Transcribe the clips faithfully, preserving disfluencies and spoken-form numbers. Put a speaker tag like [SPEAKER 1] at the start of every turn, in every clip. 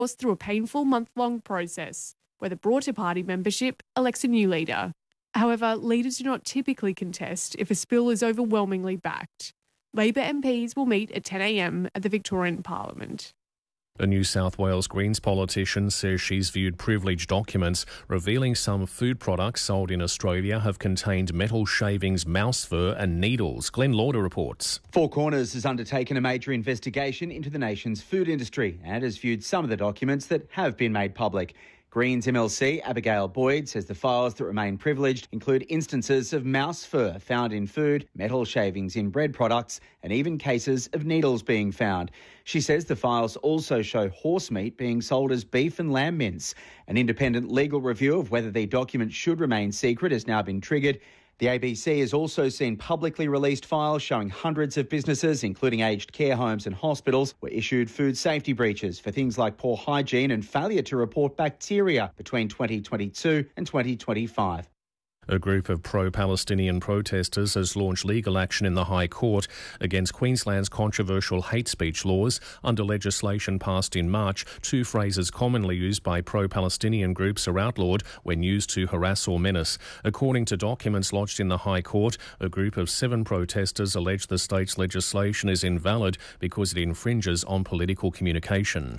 [SPEAKER 1] was through a painful month-long process where the broader party membership elects a new leader. However, leaders do not typically contest if a spill is overwhelmingly backed. Labor M Ps will meet at ten a m at the Victorian Parliament.
[SPEAKER 2] A New South Wales Greens politician says she's viewed privileged documents revealing some food products sold in Australia have contained metal shavings, mouse fur and needles. Glenn Lauder reports.
[SPEAKER 3] Four Corners has undertaken a major investigation into the nation's food industry and has viewed some of the documents that have been made public. Greens M L C Abigail Boyd says the files that remain privileged include instances of mouse fur found in food, metal shavings in bread products, and even cases of needles being found. She says the files also show horse meat being sold as beef and lamb mince. An independent legal review of whether the documents should remain secret has now been triggered. The A B C has also seen publicly released files showing hundreds of businesses, including aged care homes and hospitals, were issued food safety breaches for things like poor hygiene and failure to report bacteria between twenty twenty-two and twenty twenty-five.
[SPEAKER 2] A group of pro-Palestinian protesters has launched legal action in the High Court against Queensland's controversial hate speech laws. Under legislation passed in March, two phrases commonly used by pro-Palestinian groups are outlawed when used to harass or menace. According to documents lodged in the High Court, a group of seven protesters allege the state's legislation is invalid because it infringes on political communication.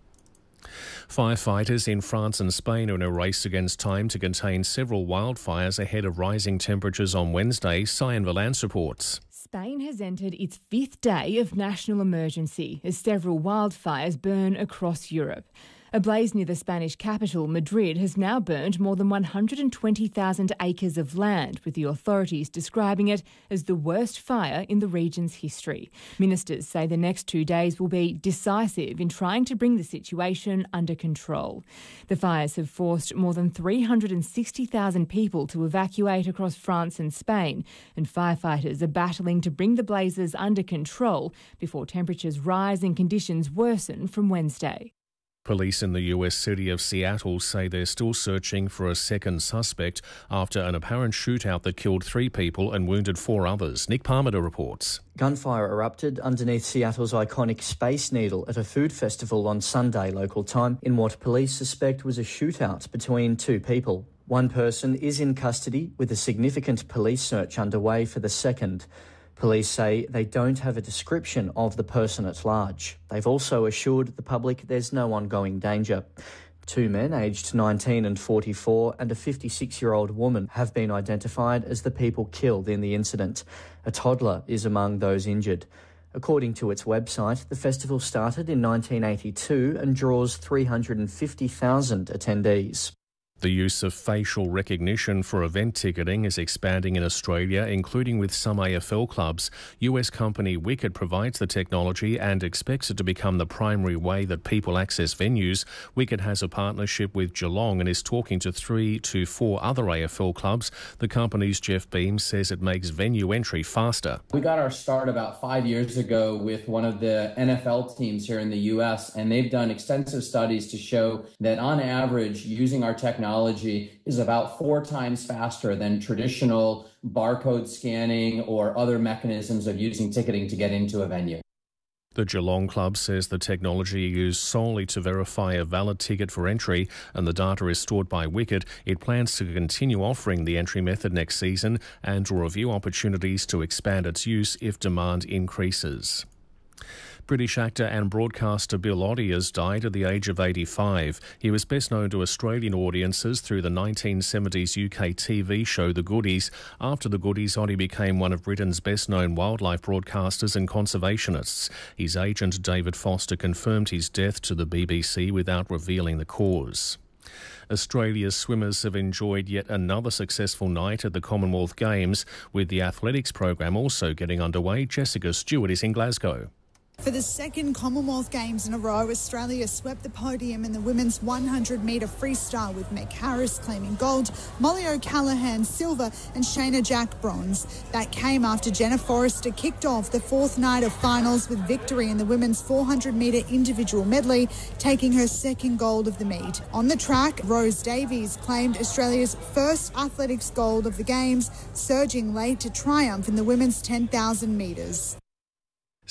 [SPEAKER 2] Firefighters in France and Spain are in a race against time to contain several wildfires ahead of rising temperatures on Wednesday. Cyan Valance reports.
[SPEAKER 4] Spain has entered its fifth day of national emergency as several wildfires burn across Europe. A blaze near the Spanish capital, Madrid, has now burned more than one hundred twenty thousand acres of land, with the authorities describing it as the worst fire in the region's history. Ministers say the next two days will be decisive in trying to bring the situation under control. The fires have forced more than three hundred sixty thousand people to evacuate across France and Spain, and firefighters are battling to bring the blazes under control before temperatures rise and conditions worsen from Wednesday.
[SPEAKER 2] Police in the U S city of Seattle say they're still searching for a second suspect after an apparent shootout that killed three people and wounded four others. Nick Parmenter reports.
[SPEAKER 5] Gunfire erupted underneath Seattle's iconic Space Needle at a food festival on Sunday local time in what police suspect was a shootout between two people. One person is in custody with a significant police search underway for the second. Police say they don't have a description of the person at large. They've also assured the public there's no ongoing danger. Two men aged nineteen and forty-four and a fifty-six-year-old woman have been identified as the people killed in the incident. A toddler is among those injured. According to its website, the festival started in nineteen eighty-two and draws three hundred fifty thousand attendees.
[SPEAKER 2] The use of facial recognition for event ticketing is expanding in Australia, including with some A F L clubs. U S company Wicket provides the technology and expects it to become the primary way that people access venues. Wicket has a partnership with Geelong and is talking to three to four other A F L clubs. The company's Jeff Beam says it makes venue entry faster.
[SPEAKER 6] We got our start about five years ago with one of the N F L teams here in the U S, and they've done extensive studies to show that on average, using our technology is about four times faster than traditional barcode scanning or other mechanisms of using ticketing to get into a venue.
[SPEAKER 2] The Geelong club says the technology is used solely to verify a valid ticket for entry and the data is stored by Wicket. It plans to continue offering the entry method next season and to review opportunities to expand its use if demand increases. British actor and broadcaster Bill Oddie has died at the age of eighty-five. He was best known to Australian audiences through the nineteen seventies U K T V show The Goodies. After The Goodies, Oddie became one of Britain's best-known wildlife broadcasters and conservationists. His agent, David Foster, confirmed his death to the B B C without revealing the cause. Australia's swimmers have enjoyed yet another successful night at the Commonwealth Games, with the athletics program also getting underway. Jessica Stewart is in Glasgow.
[SPEAKER 7] For the second Commonwealth Games in a row, Australia swept the podium in the women's one hundred metre freestyle with Meg Harris claiming gold, Molly O'Callaghan silver and Shayna Jack bronze. That came after Jenna Forrester kicked off the fourth night of finals with victory in the women's four hundred metre individual medley, taking her second gold of the meet. On the track, Rose Davies claimed Australia's first athletics gold of the Games, surging late to triumph in the women's ten thousand metres.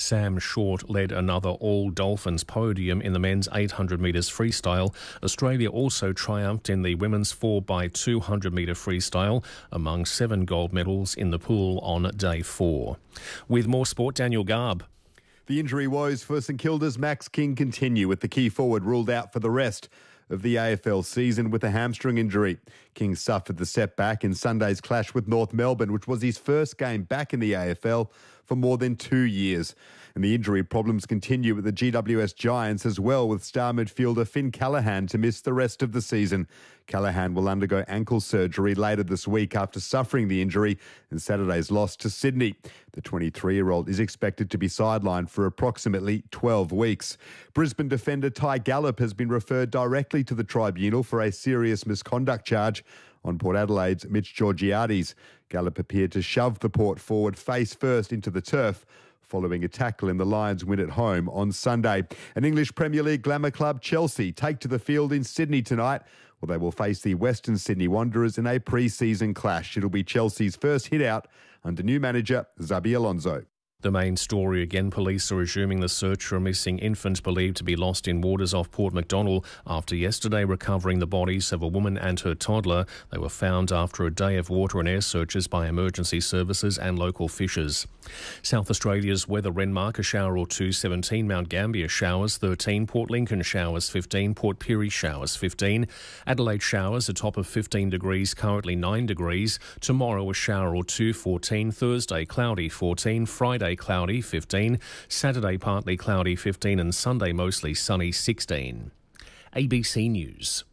[SPEAKER 2] Sam Short led another all-Dolphins podium in the men's eight hundred metres freestyle. Australia also triumphed in the women's four by two hundred metre freestyle, among seven gold medals in the pool on day four. With more sport, Daniel Garb.
[SPEAKER 8] The injury woes for St Kilda's Max King continue, with the key forward ruled out for the rest of the A F L season with a hamstring injury. King suffered the setback in Sunday's clash with North Melbourne, which was his first game back in the A F L for more than two years. And the injury problems continue with the G W S Giants as well, with star midfielder Finn Callaghan to miss the rest of the season. Callaghan will undergo ankle surgery later this week after suffering the injury in Saturday's loss to Sydney. The twenty-three-year-old is expected to be sidelined for approximately twelve weeks. Brisbane defender Ty Gallop has been referred directly to the tribunal for a serious misconduct charge on Port Adelaide's Mitch Georgiades. Gallop appeared to shove the Port forward face first into the turf following a tackle in the Lions' win at home on Sunday. An English Premier League glamour club, Chelsea, take to the field in Sydney tonight. Well, they will face the Western Sydney Wanderers in a pre-season clash. It'll be Chelsea's first hit out under new manager Xabi Alonso.
[SPEAKER 2] The main story again, police are resuming the search for a missing infant believed to be lost in waters off Port MacDonnell after yesterday recovering the bodies of a woman and her toddler. They were found after a day of water and air searches by emergency services and local fishers. South Australia's weather: Renmark a shower or two, seventeen, Mount Gambier showers thirteen, Port Lincoln showers fifteen, Port Pirie showers fifteen, Adelaide showers a top of fifteen degrees, currently nine degrees. Tomorrow a shower or two, fourteen, Thursday cloudy fourteen, Friday cloudy fifteen, Saturday partly cloudy fifteen, and Sunday mostly sunny sixteen. A B C News.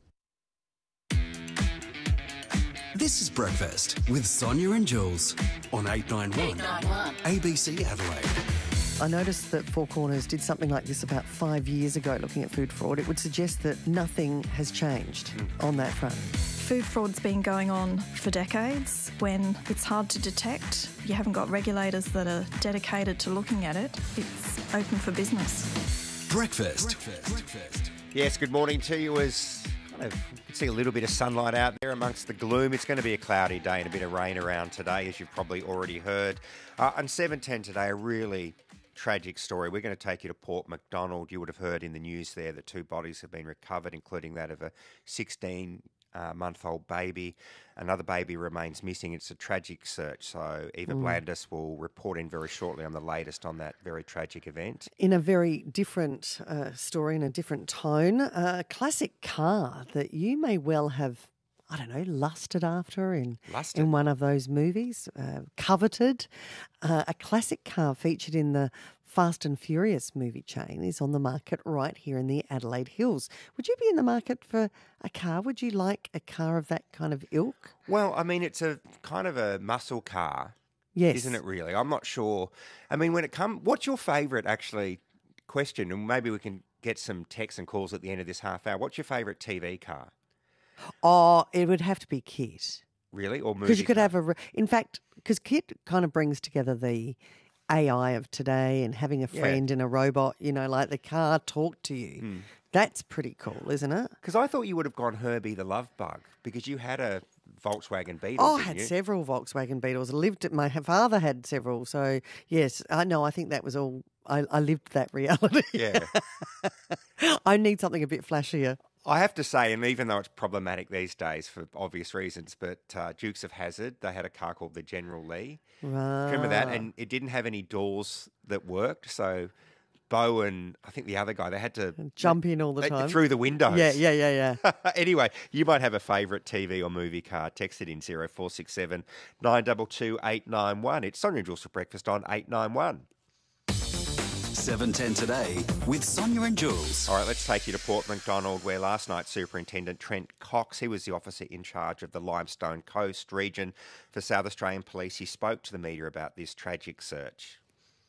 [SPEAKER 9] This is Breakfast with Sonia and Jules on eight nine one A B C Adelaide.
[SPEAKER 10] I noticed that Four Corners did something like this about five years ago looking at food fraud. It would suggest that nothing has changed on that front.
[SPEAKER 11] Food fraud's been going on for decades. When it's hard to detect, you haven't got regulators that are dedicated to looking at it, it's open for business.
[SPEAKER 9] Breakfast. Breakfast.
[SPEAKER 12] Yes, good morning to you. As kind of, you can see a little bit of sunlight out there amongst the gloom. It's going to be a cloudy day and a bit of rain around today, as you've probably already heard. Uh, on seven ten today, a really tragic story. We're going to take you to Port MacDonnell. You would have heard in the news there that two bodies have been recovered, including that of a sixteen Uh, month-old baby. Another baby remains missing. It's a tragic search, so Eva mm. Blandis will report in very shortly on the latest on that very tragic event.
[SPEAKER 10] In a very different uh, story, in a different tone, a classic car that you may well have, I don't know, lusted after in, lusted. in one of those movies, uh, coveted. Uh, a classic car featured in the Fast and Furious movie chain is on the market right here in the Adelaide Hills. Would you be in the market for a car? Would you like a car of that kind of ilk?
[SPEAKER 12] Well, I mean, it's a kind of a muscle car,
[SPEAKER 10] yes,
[SPEAKER 12] isn't it really? I'm not sure. I mean, when it comes, what's your favourite, actually, question? And maybe we can get some texts and calls at the end of this half hour. What's your favourite T V car?
[SPEAKER 10] Oh, it would have to be Kit.
[SPEAKER 12] Really? Or movie
[SPEAKER 10] Because you could
[SPEAKER 12] car?
[SPEAKER 10] have a... In fact, because Kit kind of brings together the A I of today and having a friend
[SPEAKER 12] yeah.
[SPEAKER 10] in a robot, you know, like the car talk to you.
[SPEAKER 12] Hmm.
[SPEAKER 10] That's pretty cool, isn't it?
[SPEAKER 12] Because I thought you would have gone Herbie the Love Bug because you had a Volkswagen Beetle.
[SPEAKER 10] Oh, I
[SPEAKER 12] didn't
[SPEAKER 10] had
[SPEAKER 12] you?
[SPEAKER 10] several Volkswagen Beetles. I lived at, my father had several. So, yes, I know, I think that was all, I, I lived that reality.
[SPEAKER 12] Yeah.
[SPEAKER 10] I need something a bit flashier.
[SPEAKER 12] I have to say, and even though it's problematic these days for obvious reasons, but uh, Dukes of Hazzard, they had a car called the General Lee.
[SPEAKER 10] Right.
[SPEAKER 12] Remember that? And it didn't have any doors that worked, so Bo and I think the other guy, they had to
[SPEAKER 10] jump in all the
[SPEAKER 12] they,
[SPEAKER 10] time
[SPEAKER 12] through the windows.
[SPEAKER 10] Yeah, yeah, yeah,
[SPEAKER 12] yeah. Anyway, you might have a favourite T V or movie car. Text it in zero four six seven nine two two eight nine one. It's Sonia and Jules for breakfast on eight nine one.
[SPEAKER 9] seven ten today with Sonia and Jules.
[SPEAKER 12] All right, let's take you to Port MacDonnell, where last night Superintendent Trent Cox, he was the officer in charge of the Limestone Coast region for South Australian Police. He spoke to the media about this tragic search.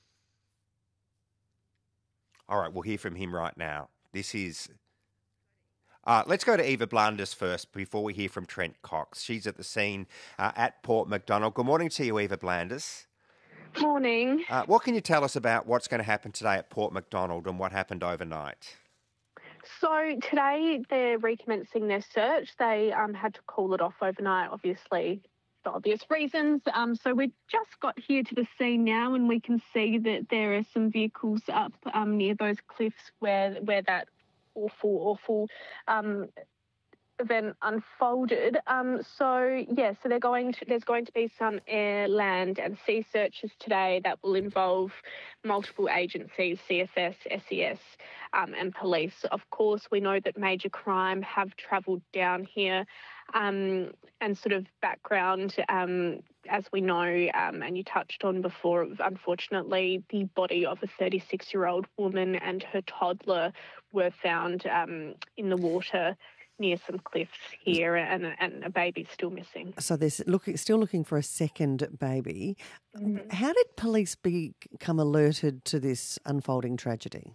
[SPEAKER 12] All right, we'll hear from him right now. This is... Uh, let's go to Eva Blandis first before we hear from Trent Cox. She's at the scene uh, at Port MacDonnell. Good morning to you, Eva Blandis.
[SPEAKER 13] Morning.
[SPEAKER 12] Uh, what can you tell us about what's going to happen today at Port MacDonnell and what happened overnight?
[SPEAKER 13] So today they're recommencing their search. They um, had to call it off overnight, obviously, for obvious reasons. Um, so we've just got here to the scene now, and we can see that there are some vehicles up um, near those cliffs where where that awful, awful um, event unfolded. Um, so yeah, so they're going to, there's going to be some air, land, and sea searches today that will involve multiple agencies, C S S, S E S, um, and police. Of course, we know that major crime have travelled down here. Um, and sort of background, um, as we know, um, and you touched on before, unfortunately, the body of a thirty-six-year-old woman and her toddler were found um, in the water near some cliffs here, and, and a baby's still missing.
[SPEAKER 10] So they're looking, still looking for a second baby. Mm-hmm. How did police become alerted to this unfolding tragedy?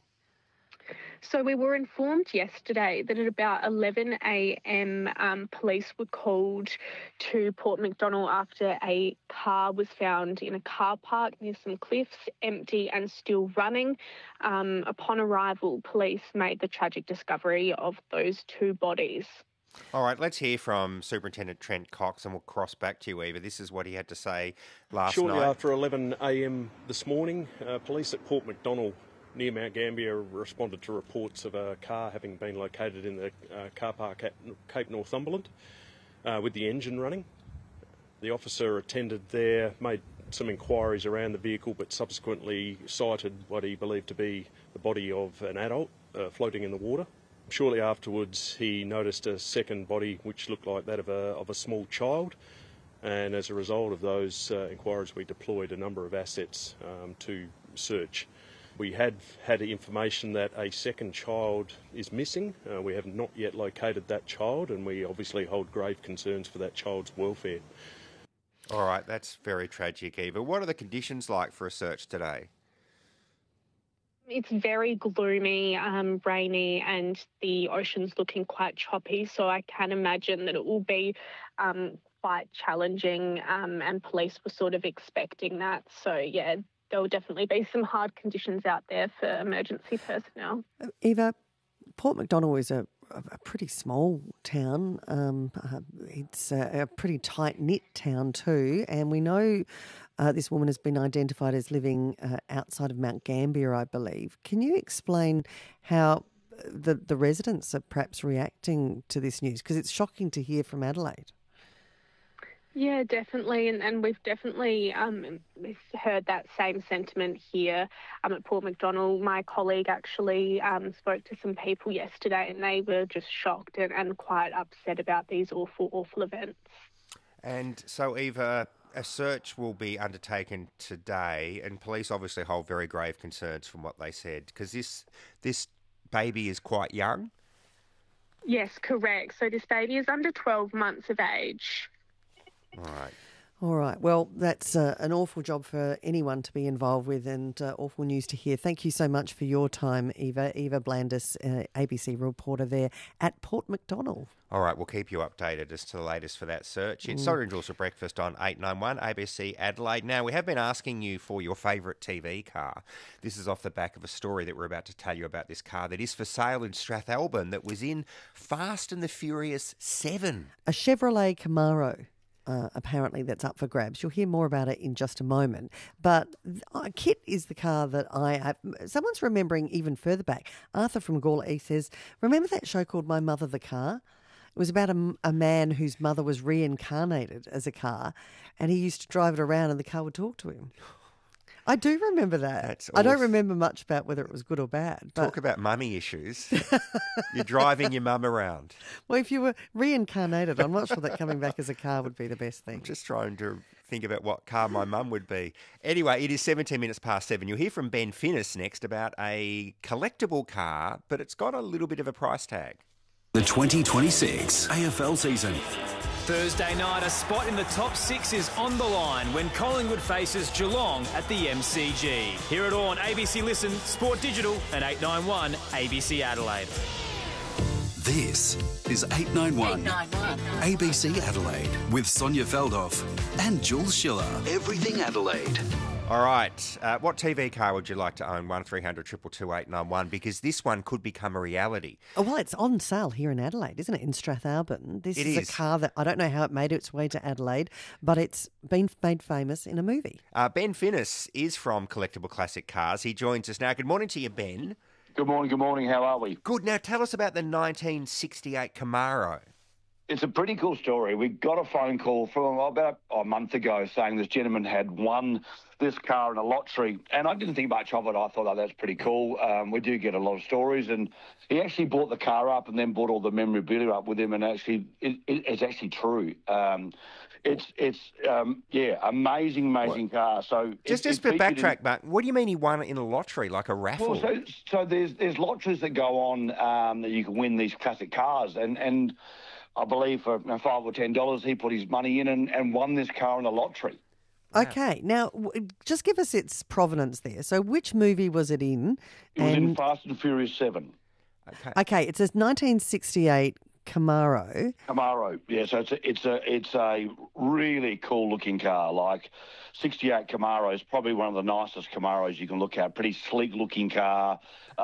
[SPEAKER 13] So we were informed yesterday that at about eleven a.m. um, police were called to Port Macdonald after a car was found in a car park near some cliffs, empty and still running. Um, upon arrival, police made the tragic discovery of those two bodies.
[SPEAKER 12] All right, let's hear from Superintendent Trent Cox, and we'll cross back to you, Eva. This is what he had to say last
[SPEAKER 14] Shortly
[SPEAKER 12] night.
[SPEAKER 14] Shortly after eleven a.m. this morning, uh, police at Port Macdonald near Mount Gambier responded to reports of a car having been located in the uh, car park at Cape Northumberland uh, with the engine running. The officer attended there, made some inquiries around the vehicle, but subsequently sighted what he believed to be the body of an adult uh, floating in the water. Shortly afterwards, he noticed a second body which looked like that of a, of a small child, and as a result of those uh, inquiries, we deployed a number of assets um, to search. We had had information that a second child is missing. Uh, we have not yet located that child, and we obviously hold grave concerns for that child's welfare.
[SPEAKER 12] All right, that's very tragic, Eva. What are the conditions like for a search today?
[SPEAKER 13] It's very gloomy, um, rainy, and the ocean's looking quite choppy, so I can imagine that it will be um, quite challenging, um, and police were sort of expecting that. So, yeah, there will definitely be some hard conditions out there for emergency personnel.
[SPEAKER 10] Eva, Port Macdonald is a, a pretty small town. Um, uh, it's a, a pretty tight-knit town too, and we know uh, this woman has been identified as living uh, outside of Mount Gambier, I believe. Can you explain how the, the residents are perhaps reacting to this news? Because it's shocking to hear from Adelaide.
[SPEAKER 13] Yeah, definitely, and, and we've definitely um, heard that same sentiment here um, at Port Macdonald. My colleague actually um, spoke to some people yesterday, and they were just shocked and, and quite upset about these awful, awful events.
[SPEAKER 12] And so, Eva, a search will be undertaken today, and police obviously hold very grave concerns from what they said, because this this baby is quite young.
[SPEAKER 13] Yes, correct. So this baby is under twelve months of age.
[SPEAKER 12] All right.
[SPEAKER 10] All right. Well, that's uh, an awful job for anyone to be involved with, and uh, awful news to hear. Thank you so much for your time, Eva. Eva Blandis, uh, A B C reporter there at Port Macdonald.
[SPEAKER 12] All right, we'll keep you updated as to the latest for that search. It's
[SPEAKER 10] Mm.
[SPEAKER 12] Sonia and Jules for breakfast on eight nine one A B C Adelaide. Now, we have been asking you for your favourite T V car. This is off the back of a story that we're about to tell you about this car that is for sale in Strathalbyn that was in Fast and the Furious seven.
[SPEAKER 10] A Chevrolet Camaro. Uh, apparently that's up for grabs. You'll hear more about it in just a moment. But uh, Kit is the car that I have. Someone's remembering even further back. Arthur from Gawler East says, remember that show called My Mother the Car? It was about a, a man whose mother was reincarnated as a car, and he used to drive it around and the car would talk to him. I do remember that.
[SPEAKER 12] That's
[SPEAKER 10] I don't
[SPEAKER 12] awesome.
[SPEAKER 10] remember much about whether it was good or bad. But...
[SPEAKER 12] Talk about mummy issues. You're driving your mum around.
[SPEAKER 10] Well, if you were reincarnated, I'm not sure that coming back as a car would be the best thing.
[SPEAKER 12] I'm just trying to think about what car my mum would be. Anyway, it is seventeen minutes past seven. You'll hear from Ben Finnis next about a collectible car, but it's got a little bit of a price tag.
[SPEAKER 9] The twenty twenty-six A F L season.
[SPEAKER 15] Thursday night, a spot in the top six is on the line when Collingwood faces Geelong at the M C G. Hear it all on A B C Listen, Sport Digital and eight nine one A B C Adelaide.
[SPEAKER 9] This is eight nine one A B C Adelaide with Sonia Feldhoff and Jules Schiller. Everything Adelaide.
[SPEAKER 12] All right. Uh, what T V car would you like to own? one three hundred two two two eight nine one, because this one could become a reality.
[SPEAKER 10] Oh, well, it's on sale here in Adelaide, isn't it? In Strathalbyn. This
[SPEAKER 12] It
[SPEAKER 10] is,
[SPEAKER 12] is.
[SPEAKER 10] a car that I don't know how it made its way to Adelaide, but it's been made famous in a movie.
[SPEAKER 12] Uh, Ben Finnis is from Collectible Classic Cars. He joins us now. Good morning to you, Ben.
[SPEAKER 16] Good morning, good morning. How are we?
[SPEAKER 12] Good. Now tell us about the nineteen sixty-eight Camaro.
[SPEAKER 16] It's a pretty cool story. We got a phone call from about a month ago saying this gentleman had won this car in a lottery, and I didn't think much of it. I thought, oh, that's pretty cool. Um, we do get a lot of stories, and he actually bought the car up and then bought all the memorabilia up with him, and actually, it, it, it's actually true. Um, it's, it's um, yeah, amazing, amazing car. So
[SPEAKER 12] Just,
[SPEAKER 16] it,
[SPEAKER 12] just
[SPEAKER 16] it
[SPEAKER 12] to backtrack,
[SPEAKER 16] in,
[SPEAKER 12] Mark, what do you mean he won it in a lottery, like a raffle?
[SPEAKER 16] Well, so, so there's there's lotteries that go on um, that you can win these classic cars, and and I believe for you know, five or ten dollars, he put his money in and, and won this car in the lottery.
[SPEAKER 10] Okay, now w- just give us its provenance there. So, which movie was it in?
[SPEAKER 16] It was in
[SPEAKER 10] And
[SPEAKER 16] Fast and Furious Seven.
[SPEAKER 12] Okay,
[SPEAKER 10] okay, it's a nineteen sixty-eight Camaro.
[SPEAKER 16] Camaro, yeah. So it's a, it's a it's a really cool looking car. Like sixty-eight Camaro is probably one of the nicest Camaros you can look at. Pretty sleek looking car,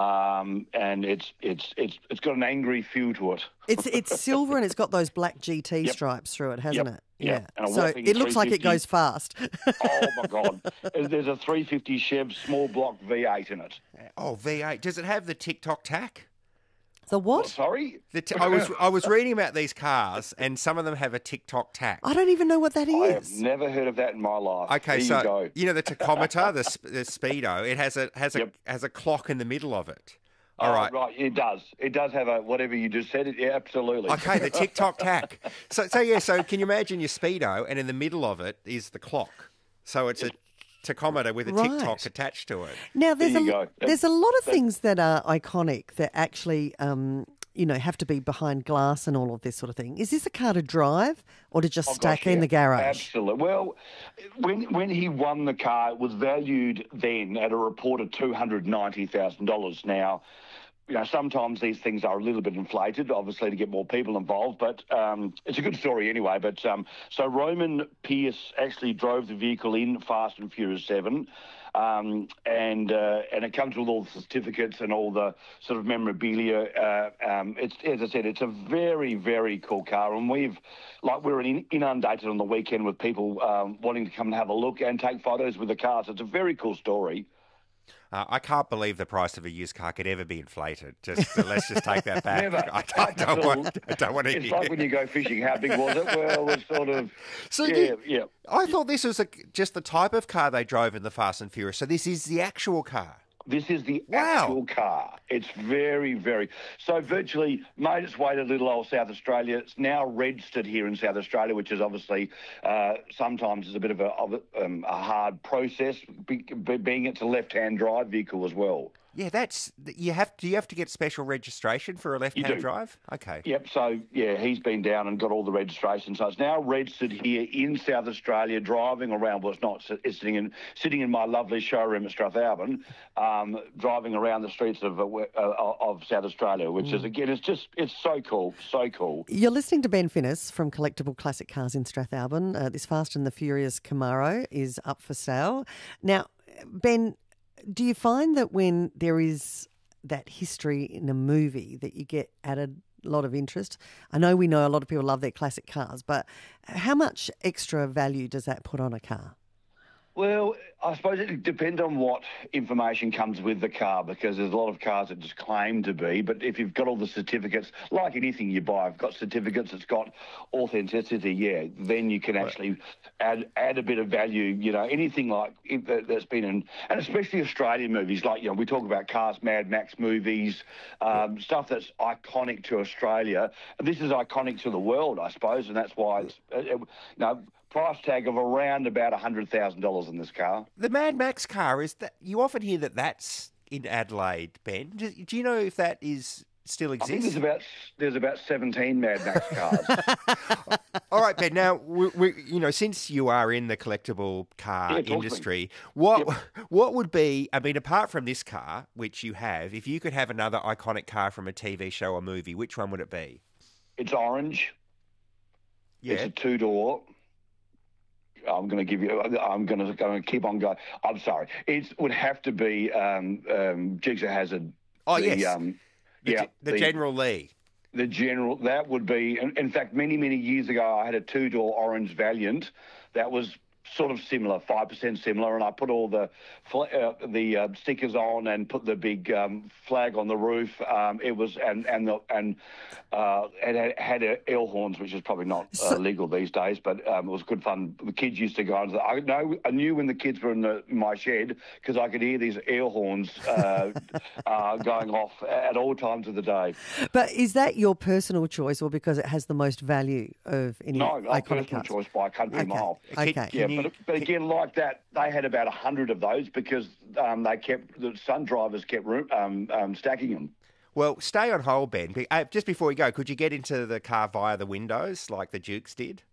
[SPEAKER 16] um, and it's it's it's it's got an angry feel to it.
[SPEAKER 10] It's it's silver and it's got those black G T
[SPEAKER 16] Yep.
[SPEAKER 10] stripes through it, hasn't
[SPEAKER 16] Yep.
[SPEAKER 10] it?
[SPEAKER 16] Yep. And a
[SPEAKER 10] So
[SPEAKER 16] whopping
[SPEAKER 10] it looks like it
[SPEAKER 16] three fifty.
[SPEAKER 10] goes fast.
[SPEAKER 16] Oh my God! There's a three fifty Chev small block V eight in it.
[SPEAKER 12] Oh, V eight. Does it have the TikTok tack?
[SPEAKER 10] The what?
[SPEAKER 16] Sorry?
[SPEAKER 12] The t- I was I was reading about these cars, and some of them have a TikTok tack.
[SPEAKER 10] I don't even know what that
[SPEAKER 16] I have
[SPEAKER 10] is.
[SPEAKER 16] never heard of that in my life.
[SPEAKER 12] Okay,
[SPEAKER 16] there
[SPEAKER 12] so
[SPEAKER 16] you go.
[SPEAKER 12] you know the tachometer, the, sp- the speedo. It has a has a
[SPEAKER 16] Yep.
[SPEAKER 12] has a clock in the middle of it. All
[SPEAKER 16] Oh,
[SPEAKER 12] right.
[SPEAKER 16] right. It does. It does have a whatever you just said. It yeah, absolutely.
[SPEAKER 12] Okay, the TikTok tack. So so yeah. So can you imagine your speedo, and in the middle of it is the clock. So it's a tachometer with a
[SPEAKER 10] Right.
[SPEAKER 12] TikTok attached to it.
[SPEAKER 10] Now there's
[SPEAKER 16] There you
[SPEAKER 10] a
[SPEAKER 16] go.
[SPEAKER 10] there's a lot of things that are iconic that actually um, you know have to be behind glass and all of this sort of thing. Is this a car to drive or to just
[SPEAKER 16] Oh,
[SPEAKER 10] stack
[SPEAKER 16] gosh,
[SPEAKER 10] in
[SPEAKER 16] yeah.
[SPEAKER 10] the garage?
[SPEAKER 16] Absolutely. Well, when when he won the car, it was valued then at a reported two hundred ninety thousand dollars. Now, you know, sometimes these things are a little bit inflated, obviously, to get more people involved, but um, it's a good story anyway. But um, so Roman Pierce actually drove the vehicle in Fast and Furious seven. Um, and uh, and it comes with all the certificates and all the sort of memorabilia. Uh, um, it's as I said, it's a very very cool car, and we've like we were in, inundated on the weekend with people um, wanting to come and have a look and take photos with the car. So it's a very cool story.
[SPEAKER 12] Uh, I can't believe the price of a used car could ever be inflated. Just uh, let's just take that back.
[SPEAKER 16] Never.
[SPEAKER 12] I, I don't want. I don't want to.
[SPEAKER 16] It's like when you go fishing. How big was it? Well, it was sort of.
[SPEAKER 12] So
[SPEAKER 16] yeah,
[SPEAKER 12] you-
[SPEAKER 16] yeah.
[SPEAKER 12] I thought this was a, just the type of car they drove in the Fast and Furious. So this is the actual car.
[SPEAKER 16] This is the
[SPEAKER 12] Wow.
[SPEAKER 16] actual car. It's very, very... So virtually made its way to little old South Australia. It's now registered here in South Australia, which is obviously uh, sometimes is a bit of a, of a, um, a hard process, be, be, being it's a left-hand drive vehicle as well.
[SPEAKER 12] Yeah, that's you have. Do you have to get special registration for a
[SPEAKER 16] You
[SPEAKER 12] left-hand
[SPEAKER 16] do.
[SPEAKER 12] drive? Okay.
[SPEAKER 16] Yep, so, yeah, he's been down and got all the registration. So it's now registered here in South Australia, driving around. Well, it's not. It's sitting in sitting in my lovely showroom at Strathalbyn, um, driving around the streets of uh, uh, of South Australia, which is, again, it's just, it's so cool, so cool.
[SPEAKER 10] You're listening to Ben Finnis from Collectible Classic Cars in Strathalbyn. Uh, this Fast and the Furious Camaro is up for sale. Now, Ben, do you find that when there is that history in a movie that you get added a lot of interest? I know we know a lot of people love their classic cars, but how much extra value does that put on a car?
[SPEAKER 16] Well, I suppose it depends on what information comes with the car, because there's a lot of cars that just claim to be, but if you've got all the certificates, like anything you buy, I've got certificates, it's got authenticity, yeah, then you can actually add add a bit of value, you know, anything like it, that, that's been in, and especially Australian movies, like, you know, we talk about cars, Mad Max movies, um, stuff that's iconic to Australia. This is iconic to the world, I suppose, and that's why it's, uh, you know, price tag of around about one hundred thousand dollars in this car.
[SPEAKER 12] The Mad Max car is that you often hear that that's in Adelaide, Ben. Do, do you know if that is still
[SPEAKER 16] I think
[SPEAKER 12] exists?
[SPEAKER 16] there's about there's about seventeen Mad Max cars.
[SPEAKER 12] All right, Ben. Now, we, we, you know, since you are in the collectible car
[SPEAKER 16] Yeah, talk to me.
[SPEAKER 12] industry, what what would be? I mean, apart from this car, which you have, if you could have another iconic car from a T V show or movie, which one would it be?
[SPEAKER 16] It's orange.
[SPEAKER 12] Yeah.
[SPEAKER 16] It's a two door. I'm going to give you. I'm going to going to keep on going. I'm sorry. It would have to be um, um, Jigsaw Hazard.
[SPEAKER 12] Oh
[SPEAKER 16] the,
[SPEAKER 12] yes.
[SPEAKER 16] Um,
[SPEAKER 12] the,
[SPEAKER 16] yeah.
[SPEAKER 12] the, the General Lee.
[SPEAKER 16] The General. That would be. In, in fact, many many years ago, I had a two-door orange Valiant. That was sort of similar, five percent similar, and I put all the uh, the uh, stickers on and put the big um, flag on the roof. Um, it was and and the, and uh, it had, had uh, air horns, which is probably not uh, legal these days, but um, it was good fun. The kids used to go on. I know I knew when the kids were in, the, in my shed because I could hear these air horns uh, uh, going off at all times of the day.
[SPEAKER 10] But is that your personal choice, or because it has the most value of any
[SPEAKER 16] no, not
[SPEAKER 10] iconic
[SPEAKER 16] personal
[SPEAKER 10] cars?
[SPEAKER 16] choice by a country
[SPEAKER 10] Okay.
[SPEAKER 16] mile.
[SPEAKER 10] Okay.
[SPEAKER 16] Yeah,
[SPEAKER 12] you-
[SPEAKER 16] but, but again, like that, they had about a hundred of those because um, they kept the Sun drivers kept room, um, um, stacking them.
[SPEAKER 12] Well, stay on hold, Ben. Be- Uh, just before we go, could you get into the car via the windows like the Dukes did?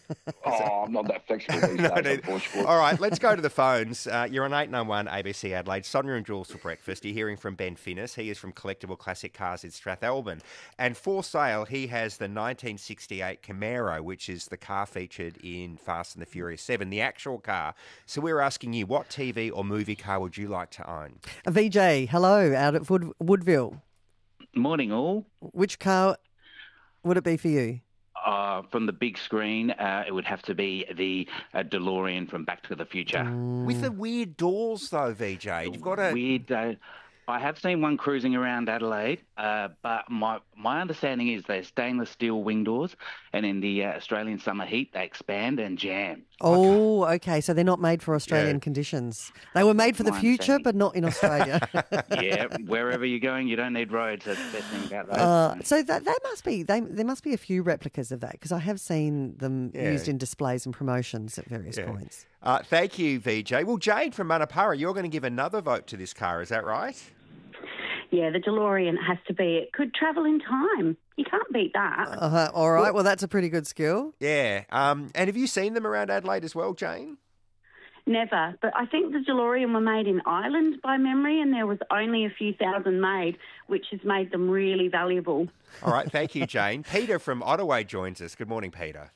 [SPEAKER 16] Oh, I'm not that flexible these
[SPEAKER 12] No,
[SPEAKER 16] days,
[SPEAKER 12] no.
[SPEAKER 16] unfortunately.
[SPEAKER 12] All right, let's go to the phones. Uh, you're on eight nine one A B C Adelaide. Sonia and Jules for breakfast. You're hearing from Ben Finnis. He is from Collectible Classic Cars in Strathalbyn. And for sale, he has the nineteen sixty-eight Camaro, which is the car featured in Fast and the Furious seven, the actual car. So we're asking you, what T V or movie car would you like to own?
[SPEAKER 10] V J, hello, out at Wood- Woodville.
[SPEAKER 17] Morning, all.
[SPEAKER 10] Which car would it be for you?
[SPEAKER 17] Uh, from the big screen, uh, it would have to be the uh, DeLorean from Back to the Future.
[SPEAKER 12] With the weird doors, though, V J. You've got a...
[SPEAKER 17] Weird. Uh, I have seen one cruising around Adelaide, uh, but my my understanding is they're stainless steel wing doors, and in the uh, Australian summer heat, they expand and jam.
[SPEAKER 10] Oh, okay. So they're not made for Australian
[SPEAKER 17] Yeah.
[SPEAKER 10] conditions. They were made for the
[SPEAKER 17] My
[SPEAKER 10] future, but not in Australia.
[SPEAKER 17] Yeah, wherever you're going, you don't need roads. That's the best thing about those.
[SPEAKER 10] Uh, so that that must be they, there must be a few replicas of that because I have seen them
[SPEAKER 12] Yeah.
[SPEAKER 10] used in displays and promotions at various
[SPEAKER 12] Yeah.
[SPEAKER 10] points.
[SPEAKER 12] Uh, thank you, V J. Well, Jade from Manapara, you're going to give another vote to this car, is that right?
[SPEAKER 18] Yeah, the DeLorean has to be. It could travel in time. You can't beat that.
[SPEAKER 10] Uh, all right. Well, that's a pretty good skill.
[SPEAKER 12] Yeah. Um, and have you seen them around Adelaide as well, Jane?
[SPEAKER 18] Never. But I think the DeLorean were made in Ireland by memory, and there was only a few thousand made, which has made them really valuable.
[SPEAKER 12] All right. Thank you, Jane. Peter from Ottaway joins us. Good morning, Peter.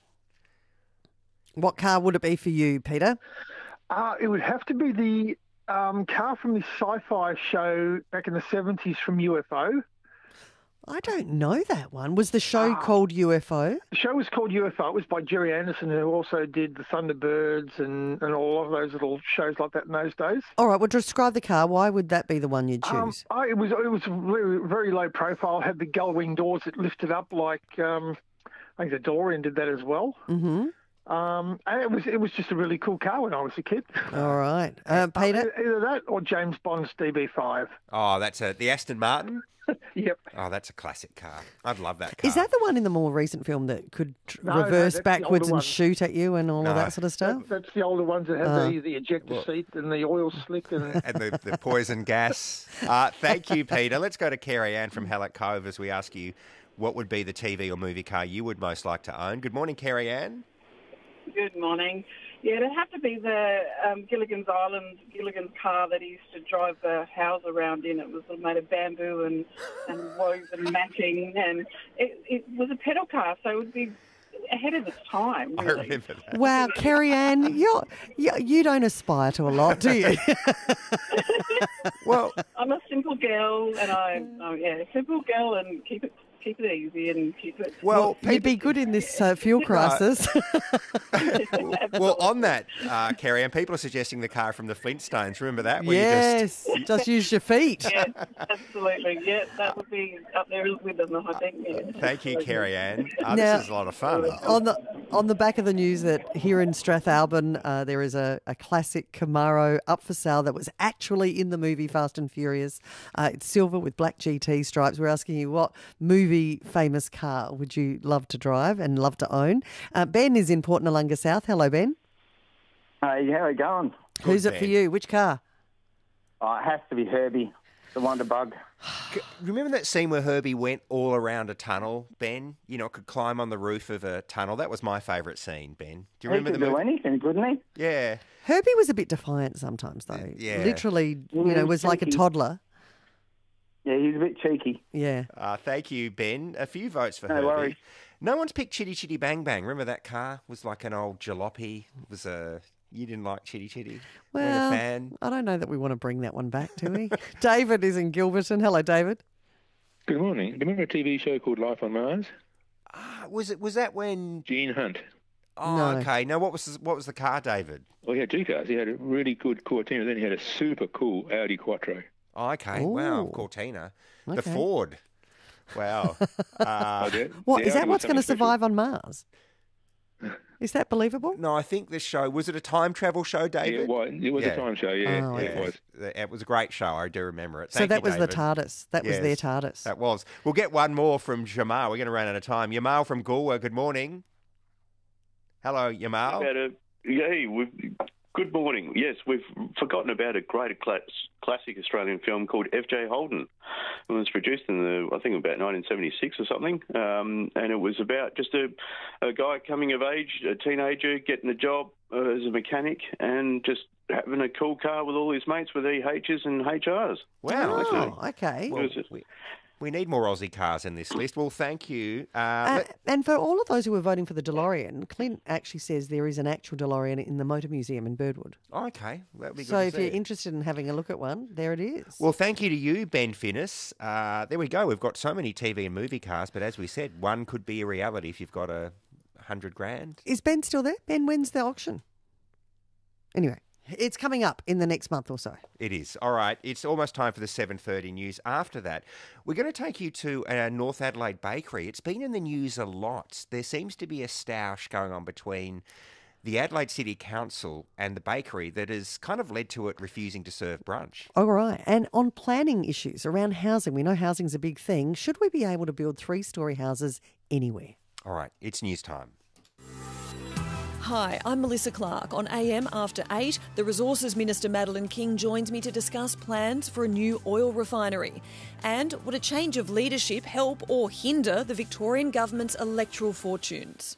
[SPEAKER 10] What car would it be for you, Peter?
[SPEAKER 19] Uh, it would have to be the um, car from the sci-fi show back in the seventies from U F O.
[SPEAKER 10] I don't know that one. Was the show
[SPEAKER 19] Ah.
[SPEAKER 10] called U F O?
[SPEAKER 19] The show was called U F O. It was by Jerry Anderson, who also did the Thunderbirds and, and all of those little shows like that in those days.
[SPEAKER 10] All right. Well, describe the car. Why would that be the one you'd
[SPEAKER 19] Um,
[SPEAKER 10] choose?
[SPEAKER 19] I, it was it was very, very low profile. Had the gull wing doors that lifted up like um, I think the DeLorean did that as well.
[SPEAKER 10] Mm-hmm.
[SPEAKER 19] Um, and it was it was just a really cool car when I was a kid.
[SPEAKER 10] All right. Uh, Peter?
[SPEAKER 19] Uh, either that or James Bond's D B five.
[SPEAKER 12] Oh, that's a, the Aston Martin?
[SPEAKER 19] Yep.
[SPEAKER 12] Oh, that's a classic car. I'd love that car.
[SPEAKER 10] Is that the one in the more recent film that could tr-
[SPEAKER 19] No, no,
[SPEAKER 10] reverse
[SPEAKER 19] that's the
[SPEAKER 10] backwards
[SPEAKER 19] older
[SPEAKER 10] and
[SPEAKER 19] one.
[SPEAKER 10] shoot at you and all
[SPEAKER 12] No.
[SPEAKER 10] of that sort of stuff?
[SPEAKER 19] That, that's the older ones that have
[SPEAKER 10] Uh,
[SPEAKER 19] the, the ejector seat and the oil slick and
[SPEAKER 12] and the, the poison gas. Uh, thank you, Peter. Let's go to Carrie Ann from Hallett Cove as we ask you what would be the T V or movie car you would most like to own. Good morning, Carrie Ann.
[SPEAKER 20] Good morning. Yeah, it'd have to be the um, Gilligan's Island, Gilligan's car that he used to drive the house around in. It was made of bamboo and, and woven matting, and it, it was a pedal car, so it would be ahead of its time.
[SPEAKER 12] I
[SPEAKER 20] Really.
[SPEAKER 12] remember that.
[SPEAKER 10] Wow, Carrie Ann, you're, you, you don't aspire to a lot, do you?
[SPEAKER 12] Well,
[SPEAKER 20] I'm a simple girl, and I, oh yeah, simple girl, and keep it keep it easy and keep it.
[SPEAKER 12] Well,
[SPEAKER 10] You'd be good in this uh, fuel crisis.
[SPEAKER 12] Well, on that, uh, Carrie Ann, people are suggesting the car from the Flintstones. Remember that? Where you
[SPEAKER 10] yes, just... use your feet.
[SPEAKER 20] Yeah, absolutely. Yeah, that would be up there with them, I think. Yeah.
[SPEAKER 12] Thank you, Carrie Ann. Uh,
[SPEAKER 10] Now-
[SPEAKER 12] this is a lot of fun.
[SPEAKER 10] On the on the back of the news that here in Strathalbyn uh, there is a, a classic Camaro up for sale that was actually in the movie Fast and Furious. Uh, it's silver with black G T stripes. We're asking you what movie famous car would you love to drive and love to own? Uh, Ben is in Port Nalunga South. Hello, Ben.
[SPEAKER 21] Hey, how are you going?
[SPEAKER 10] Who's it for you? Which car?
[SPEAKER 21] Oh, it has to be Herbie, the Wonder Bug.
[SPEAKER 12] Remember that scene where Herbie went all around a tunnel, Ben? You know, could climb on the roof of a tunnel. That was my favourite scene, Ben. Do you
[SPEAKER 21] He
[SPEAKER 12] remember
[SPEAKER 21] could
[SPEAKER 12] the
[SPEAKER 21] do
[SPEAKER 12] movie?
[SPEAKER 21] anything, couldn't he?
[SPEAKER 12] Yeah.
[SPEAKER 10] Herbie was a bit defiant sometimes, though.
[SPEAKER 12] Yeah.
[SPEAKER 10] Literally, you
[SPEAKER 21] Mm,
[SPEAKER 10] know, was like a
[SPEAKER 21] sneaky.
[SPEAKER 10] toddler.
[SPEAKER 21] Yeah, he's a bit cheeky.
[SPEAKER 10] Yeah.
[SPEAKER 12] Uh, thank you, Ben. A few votes for
[SPEAKER 21] No
[SPEAKER 12] Herbie.
[SPEAKER 21] worries.
[SPEAKER 12] No one's picked Chitty Chitty Bang Bang. Remember that car? It was like an old jalopy. It was a... You didn't like Chitty Chitty?
[SPEAKER 10] Well,
[SPEAKER 12] Weren't a fan?
[SPEAKER 10] I don't know that we want to bring that one back, do we? David is in Gilberton. Hello, David.
[SPEAKER 1] Good morning. Do you remember a T V show called Life on Mars?
[SPEAKER 12] Ah, was it? Was that when...
[SPEAKER 1] Gene Hunt.
[SPEAKER 12] Oh,
[SPEAKER 10] No.
[SPEAKER 12] okay. Now, what was the, what was the car, David?
[SPEAKER 1] Well, he had two cars. He had a really good Cortina, then he had a super cool Audi Quattro.
[SPEAKER 12] Oh, okay. Wow,
[SPEAKER 10] Ooh.
[SPEAKER 12] Cortina.
[SPEAKER 10] Okay.
[SPEAKER 12] The Ford. Wow. Uh,
[SPEAKER 10] What,
[SPEAKER 1] the
[SPEAKER 10] is that
[SPEAKER 1] Audi was
[SPEAKER 10] what's going to
[SPEAKER 1] something
[SPEAKER 10] survive on Mars? Is that believable?
[SPEAKER 12] no, I think the show... Was it a time travel show, David?
[SPEAKER 1] Yeah, it was, it was
[SPEAKER 12] Yeah.
[SPEAKER 1] a time show, yeah.
[SPEAKER 10] Oh,
[SPEAKER 1] yeah,
[SPEAKER 10] okay.
[SPEAKER 1] it was.
[SPEAKER 12] It was a great show. I do remember it.
[SPEAKER 10] So
[SPEAKER 12] Thank
[SPEAKER 10] that
[SPEAKER 12] you,
[SPEAKER 10] was the
[SPEAKER 12] David.
[SPEAKER 10] TARDIS. That was their
[SPEAKER 12] Yes,
[SPEAKER 10] TARDIS.
[SPEAKER 12] That was. We'll get one more from Jamal. We're going to run out of time. Yamal from Galway, good morning. Hello, Yamal.
[SPEAKER 22] About a, yeah, we've, good morning. Yes, we've forgotten about a great class, classic Australian film called F J Holden. It was produced in the, I think, about nineteen seventy-six or something, um, and it was about just a, a guy coming of age, a teenager, getting a job uh, as a mechanic, and just having a cool car with all his mates with E Hs and H Rs.
[SPEAKER 12] Wow.
[SPEAKER 10] Oh, okay.
[SPEAKER 12] Well, we, we need more Aussie cars in this list. Well, thank you. Uh,
[SPEAKER 10] Uh,
[SPEAKER 12] let-
[SPEAKER 10] and for all of those who were voting for the DeLorean, Clint actually says there is an actual DeLorean in the Motor Museum in Birdwood.
[SPEAKER 12] oh, okay. That would be good
[SPEAKER 10] So
[SPEAKER 12] to
[SPEAKER 10] if
[SPEAKER 12] see.
[SPEAKER 10] you're interested in having a look at one, there it is.
[SPEAKER 12] Well, thank you to you, Ben Finnis. Uh, there we go. We've got so many T V and movie cars, but as we said, one could be a reality if you've got a hundred grand.
[SPEAKER 10] Is Ben still there? Ben, when's the auction? Anyway, it's coming up in the next month or so.
[SPEAKER 12] It is. All right. It's almost time for the seven thirty news. After that, we're going to take you to a North Adelaide bakery. It's been in the news a lot. There seems to be a stoush going on between the Adelaide City Council and the bakery that has kind of led to it refusing to serve brunch.
[SPEAKER 10] All right. And on planning issues around housing, we know housing's a big thing. Should we be able to build three-storey houses anywhere?
[SPEAKER 12] All right. It's news time.
[SPEAKER 23] Hi, I'm Melissa Clark. On A M After eight, the Resources Minister Madeleine King joins me to discuss plans for a new oil refinery. And would a change of leadership help or hinder the Victorian government's electoral fortunes?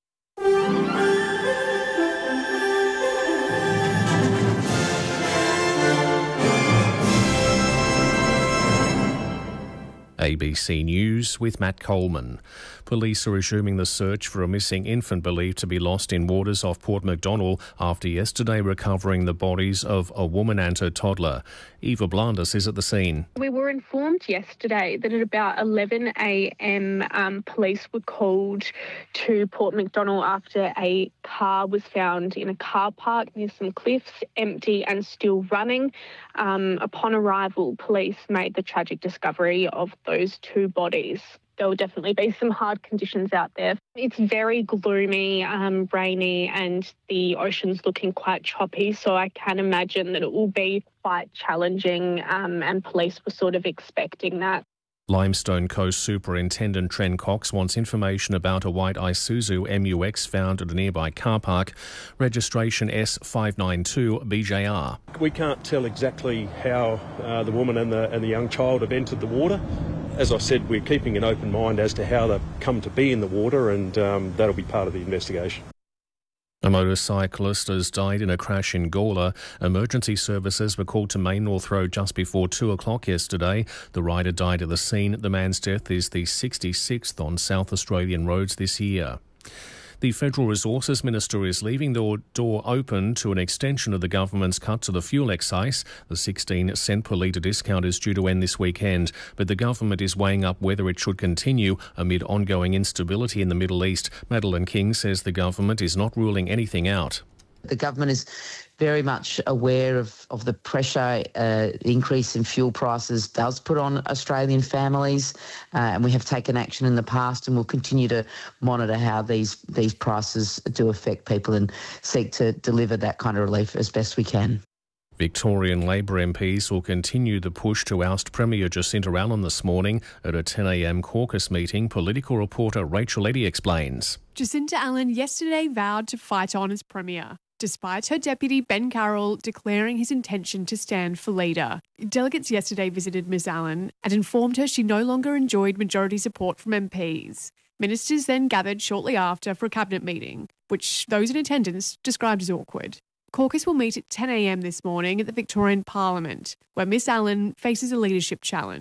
[SPEAKER 2] A B C News with Matt Coleman. Police are resuming the search for a missing infant believed to be lost in waters off Port MacDonnell after yesterday recovering the bodies of a woman and her toddler. Eva Blandis is at the scene.
[SPEAKER 13] We were informed yesterday that at about eleven a m um, police were called to Port MacDonnell after a car was found in a car park near some cliffs, empty and still running. Um, upon arrival, police made the tragic discovery of those two bodies. There will definitely be some hard conditions out there. It's very gloomy, um, rainy, and the ocean's looking quite choppy, so I can imagine that it will be quite challenging, um, and police were sort of expecting that.
[SPEAKER 2] Limestone Coast Superintendent Tren Cox wants information about a white Isuzu M U X found at a nearby car park, registration S five nine two B J R.
[SPEAKER 14] We can't tell exactly how uh, the woman and the and the young child have entered the water. As I said, we're keeping an open mind as to how they've come to be in the water, and um, that'll be part of the investigation.
[SPEAKER 2] A motorcyclist has died in a crash in Gawler. Emergency services were called to Main North Road just before two o'clock yesterday. The rider died at the scene. The man's death is the sixty-sixth on South Australian roads this year. The Federal Resources Minister is leaving the door open to an extension of the government's cut to the fuel excise. The sixteen cent per litre discount is due to end this weekend, but the government is weighing up whether it should continue amid ongoing instability in the Middle East. Madeleine King says the government is not ruling anything out.
[SPEAKER 24] The government is very much aware of, of the pressure uh, increase in fuel prices does put on Australian families, uh, and we have taken action in the past and will continue to monitor how these, these prices do affect people and seek to deliver that kind of relief as best we can.
[SPEAKER 2] Victorian Labor M Ps will continue the push to oust Premier Jacinta Allen this morning at a ten a m caucus meeting. Political reporter Rachel Eddy explains.
[SPEAKER 25] Jacinta Allen yesterday vowed to fight on as Premier, despite her deputy Ben Carroll declaring his intention to stand for leader. Delegates yesterday visited Miss Allen and informed her she no longer enjoyed majority support from M Ps. Ministers then gathered shortly after for a cabinet meeting, which those in attendance described as awkward. Caucus will meet at ten a m this morning at the Victorian Parliament, where Miss Allen faces a leadership challenge.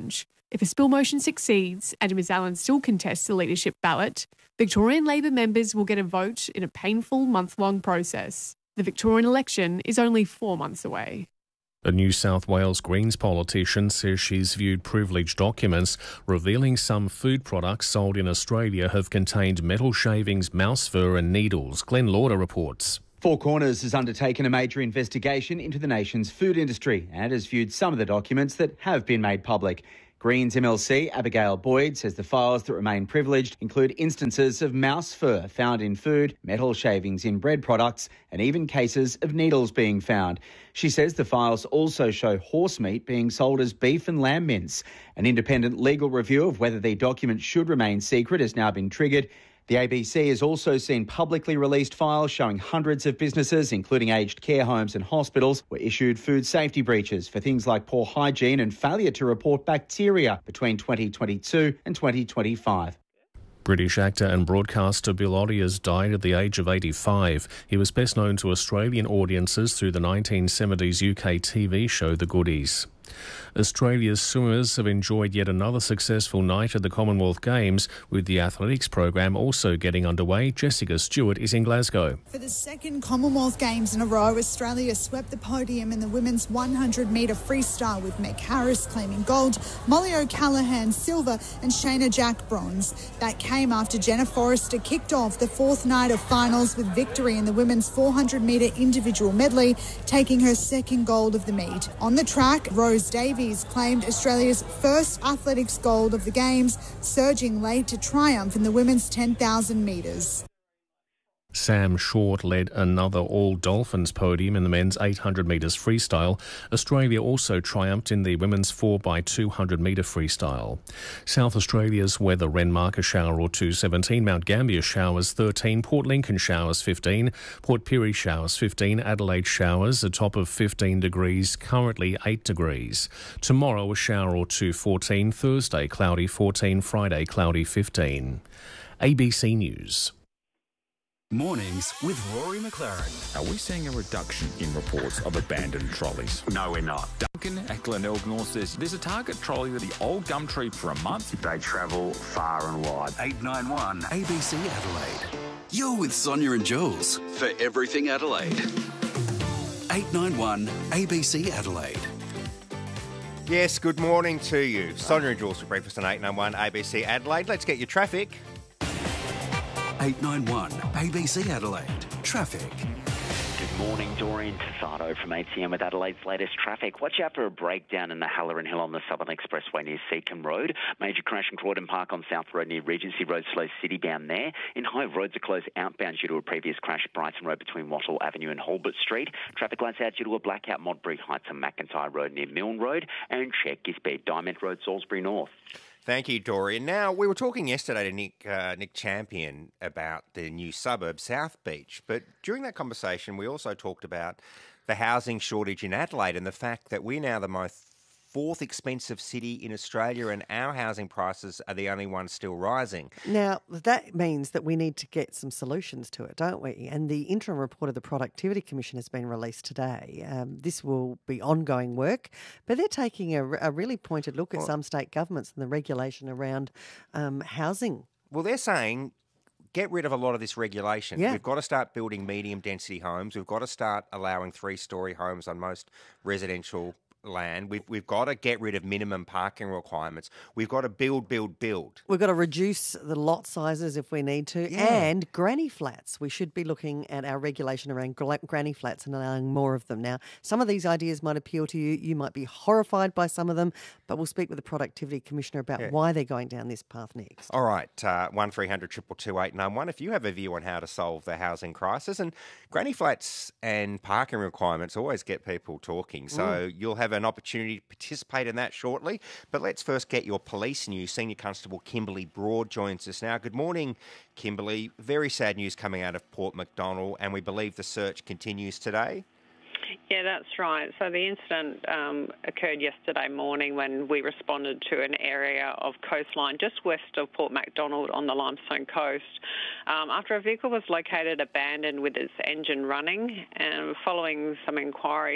[SPEAKER 25] If a spill motion succeeds and Ms Allen still contests the leadership ballot, Victorian Labor members will get a vote in a painful month-long process. The Victorian election is only four months away.
[SPEAKER 2] A New South Wales Greens politician says she's viewed privileged documents revealing some food products sold in Australia have contained metal shavings, mouse fur and needles. Glenn Lauder reports.
[SPEAKER 3] Four Corners has undertaken a major investigation into the nation's food industry and has viewed some of the documents that have been made public. Greens M L C Abigail Boyd says the files that remain privileged include instances of mouse fur found in food, metal shavings in bread products, and even cases of needles being found. She says the files also show horse meat being sold as beef and lamb mince. An independent legal review of whether the documents should remain secret has now been triggered. The A B C has also seen publicly released files showing hundreds of businesses, including aged care homes and hospitals, were issued food safety breaches for things like poor hygiene and failure to report bacteria between twenty twenty-two and twenty twenty-five.
[SPEAKER 2] British actor and broadcaster Bill Oddie died at the age of eighty-five. He was best known to Australian audiences through the nineteen seventies U K T V show The Goodies. Australia's swimmers have enjoyed yet another successful night at the Commonwealth Games, with the athletics program also getting underway. Jessica Stewart is in Glasgow.
[SPEAKER 4] For the second Commonwealth Games in a row, Australia swept the podium in the women's one hundred metre freestyle, with Meg Harris claiming gold, Molly O'Callaghan silver and Shayna Jack bronze. That came after Jenna Forrester kicked off the fourth night of finals with victory in the women's four hundred metre individual medley, taking her second gold of the meet. On the track, Rose Davies claimed Australia's first athletics gold of the Games, surging late to triumph in the women's ten thousand metres.
[SPEAKER 2] Sam Short led another all-Dolphins podium in the men's eight hundred metres freestyle. Australia also triumphed in the women's four by two hundred metre freestyle. South Australia's weather: Renmark a shower or two, seventeen, Mount Gambier showers thirteen, Port Lincoln showers fifteen, Port Pirie showers fifteen, Adelaide showers a top of fifteen degrees, currently eight degrees. Tomorrow a shower or two, fourteen, Thursday cloudy fourteen, Friday cloudy fifteen. A B C News.
[SPEAKER 9] Mornings with Rory McLaren.
[SPEAKER 5] Are we seeing a reduction in reports of abandoned trolleys?
[SPEAKER 21] No, we're not.
[SPEAKER 5] Duncan at Glenelg says there's a Target trolley with the old Gumtree for a month.
[SPEAKER 21] They travel far and wide.
[SPEAKER 9] eight nine one A B C Adelaide. You're with Sonia and Jules for everything Adelaide. eight nine one A B C Adelaide.
[SPEAKER 12] Yes, good morning to you. Sonia and Jules for breakfast on eight nine one A B C Adelaide. Let's get your traffic.
[SPEAKER 9] eight nine one A B C Adelaide. Traffic.
[SPEAKER 6] Good morning, Doreen Tassado from A T M with Adelaide's latest traffic. Watch out for a breakdown in the Halloran Hill on the Southern Expressway near Seacombe Road. Major crash in Croydon Park on South Road near Regency Road, slow city bound there. In Hove, roads are closed outbound due to a previous crash at Brighton Road between Wattle Avenue and Holbert Street. Traffic lights out due to a blackout Modbury Heights and McIntyre Road near Milne Road. And check your speed, Diamond Road, Salisbury North.
[SPEAKER 12] Thank you, Dorian. Now, we were talking yesterday to Nick uh, Nick Champion about the new suburb, South Beach, but during that conversation, we also talked about the housing shortage in Adelaide and the fact that we're now the most fourth expensive city in Australia and our housing prices are the only ones still rising.
[SPEAKER 10] Now, that means that we need to get some solutions to it, don't we? And the interim report of the Productivity Commission has been released today. Um, this will be ongoing work, but they're taking a, a really pointed look at well, some state governments and the regulation around um, housing.
[SPEAKER 12] Well, they're saying get rid of a lot of this regulation.
[SPEAKER 10] Yeah.
[SPEAKER 12] We've got to start building medium density homes. We've got to start allowing three-storey homes on most residential land. We've, we've got to get rid of minimum parking requirements. We've got to build, build, build.
[SPEAKER 10] We've got to reduce the lot sizes if we need to.
[SPEAKER 12] Yeah.
[SPEAKER 10] And granny flats. We should be looking at our regulation around gr- granny flats and allowing more of them. Now, some of these ideas might appeal to you. You might be horrified by some of them, but we'll speak with the Productivity Commissioner about yeah. why they're going down this path next.
[SPEAKER 12] All right, uh, one three hundred two two two eight nine one if you have a view on how to solve the housing crisis. And granny flats and parking requirements always get people talking, so mm. you'll have an opportunity to participate in that shortly. But let's first get your police news. Senior Constable Kimberly Broad joins us now. Good morning, Kimberly. Very sad news coming out of Port Macdonald, and we believe the search continues today.
[SPEAKER 7] Yeah, that's right. So the incident um, occurred yesterday morning when we responded to an area of coastline just west of Port Macdonald on the Limestone Coast. Um, after a vehicle was located abandoned with its engine running, and following some inquiries,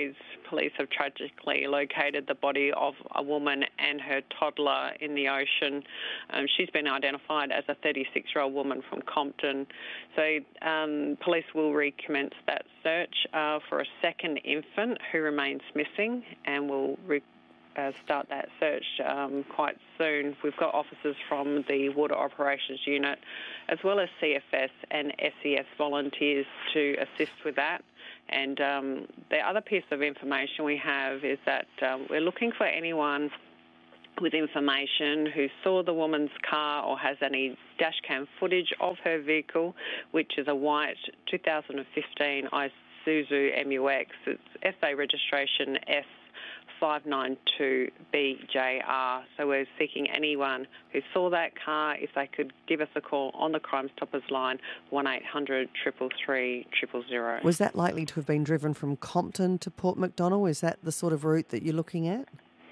[SPEAKER 7] police have tragically located the body of a woman and her toddler in the ocean. Um, she's been identified as a thirty-six-year-old woman from Compton. So um, police will recommence that search uh, for a second infant who remains missing, and will re- uh, start that search um, quite soon. We've got officers from the Water Operations Unit, as well as C F S and S E S volunteers to assist with that. And um, the other piece of information we have is that um, we're looking for anyone with information who saw the woman's car or has any dash cam footage of her vehicle, which is a white two thousand fifteen Isuzu M U X. It's S A registration S five nine two B J R. So we're seeking anyone who saw that car, if they could give us a call on the Crime Stoppers line, one eight hundred three three three zero zero.
[SPEAKER 10] Was that likely to have been driven from Compton to Port Macdonald? Is that the sort of route that you're looking at?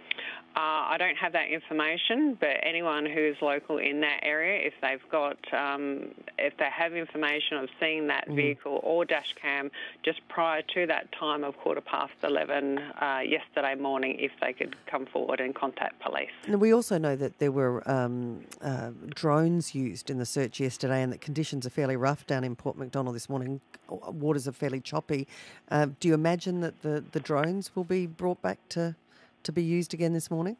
[SPEAKER 7] Uh, I don't have that information, but anyone who's local in that area, if they've got, um, if they have information of seeing that
[SPEAKER 10] Mm.
[SPEAKER 7] vehicle or dash cam just prior to that time of quarter past eleven uh, yesterday morning, if they could come forward and contact police.
[SPEAKER 10] And we also know that there were um, uh, drones used in the search yesterday, and that conditions are fairly rough down in Port Macdonald this morning. Waters are fairly choppy. Uh, do you imagine that the, the drones will be brought back to to be used again this morning?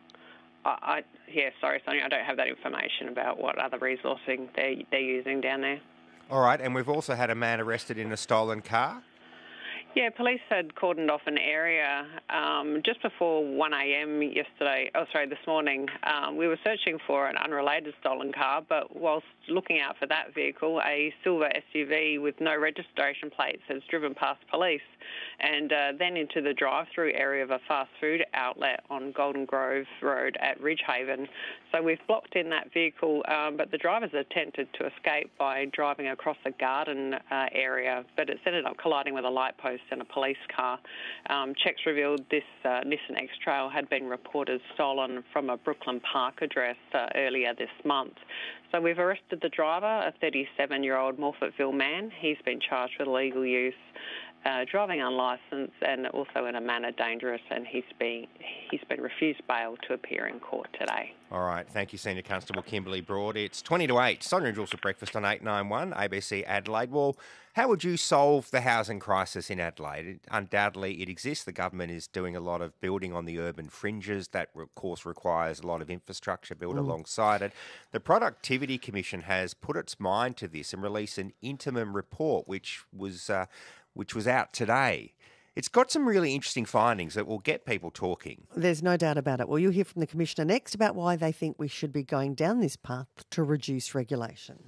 [SPEAKER 7] I, I yeah, sorry, Sonia, I don't have that information about what other resourcing they're, they're using down there.
[SPEAKER 12] All right, and we've also had a man arrested in a stolen car.
[SPEAKER 7] Yeah, police had cordoned off an area um, just before one a.m. yesterday, oh sorry, this morning. Um, we were searching for an unrelated stolen car, but whilst looking out for that vehicle, a silver S U V with no registration plates has driven past police and uh, then into the drive-through area of a fast food outlet on Golden Grove Road at Ridgehaven. So we've blocked in that vehicle, um, but the drivers attempted to escape by driving across a garden uh, area, but it's ended up colliding with a light post and a police car. Um, checks revealed this uh, Nissan X-Trail had been reported stolen from a Brooklyn Park address uh, earlier this month. So we've arrested the driver, a thirty-seven-year-old Morphettville man. He's been charged with illegal use, uh, driving unlicensed, and also in a manner dangerous, and he's been, he's been refused bail to appear in court today.
[SPEAKER 12] All right, thank you, Senior Constable Kimberly Broad. It's twenty to eight. Sonia and Jules at breakfast on eight ninety-one, A B C Adelaide. Well, how would you solve the housing crisis in Adelaide? It, undoubtedly, it exists. The government is doing a lot of building on the urban fringes. That, of course, requires a lot of infrastructure built
[SPEAKER 10] Mm.
[SPEAKER 12] alongside it. The Productivity Commission has put its mind to this and released an interim report, which was uh, which was out today. It's got some really interesting findings that will get people talking.
[SPEAKER 10] There's no doubt about it. Well, you'll hear from the Commissioner next about why they think we should be going down this path to reduce regulation.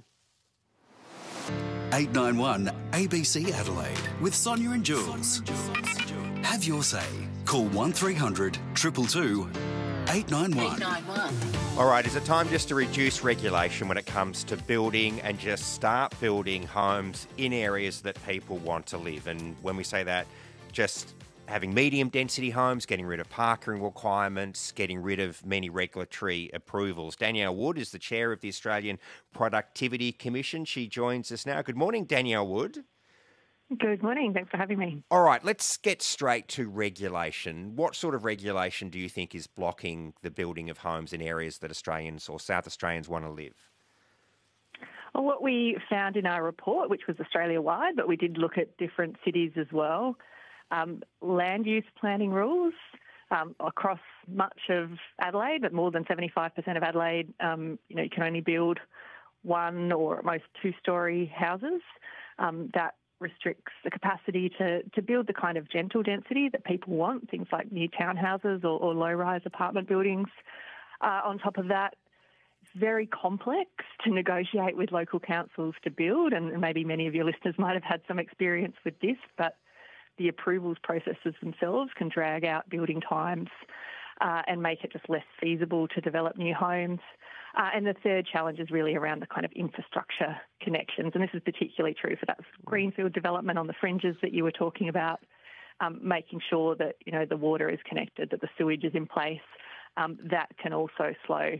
[SPEAKER 9] eight nine one A B C Adelaide with Sonia and Jules. Have your say. Call one three hundred two two two eight nine one.
[SPEAKER 12] All right, is it time just to reduce regulation when it comes to building and just start building homes in areas that people want to live? And when we say that, just having medium density homes, getting rid of parking requirements, getting rid of many regulatory approvals. Danielle Wood is the chair of the Australian Productivity Commission. She joins us now. Good morning, Danielle Wood.
[SPEAKER 8] Good morning. Thanks for having me.
[SPEAKER 12] All right, let's get straight to regulation. What sort of regulation do you think is blocking the building of homes in areas that Australians or South Australians want to live?
[SPEAKER 8] Well, what we found in our report, which was Australia-wide, but we did look at different cities as well, um, land use planning rules um, across much of Adelaide, but more than seventy-five percent of Adelaide, um, you know, you can only build one or at most two-storey houses. Um, that restricts the capacity to, to build the kind of gentle density that people want, things like new townhouses or, or low-rise apartment buildings. Uh, on top of that, it's very complex to negotiate with local councils to build, and maybe many of your listeners might have had some experience with this, but the approvals processes themselves can drag out building times uh, and make it just less feasible to develop new homes. Uh, and the third challenge is really around the kind of infrastructure connections, and this is particularly true for that greenfield development on the fringes that you were talking about, um, making sure that, you know, the water is connected, that the sewage is in place. Um, that can also slow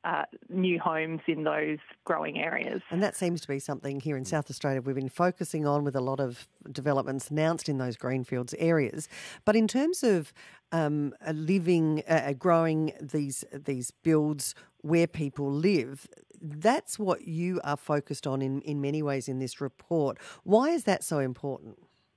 [SPEAKER 8] uh, new homes in those growing areas.
[SPEAKER 10] And that seems to be something here in South Australia we've been focusing on with a lot of developments announced in those greenfields areas. But in terms of um, living, uh, growing these these builds where people live, that's what you are focused on in, in many ways in this report. Why is that so important?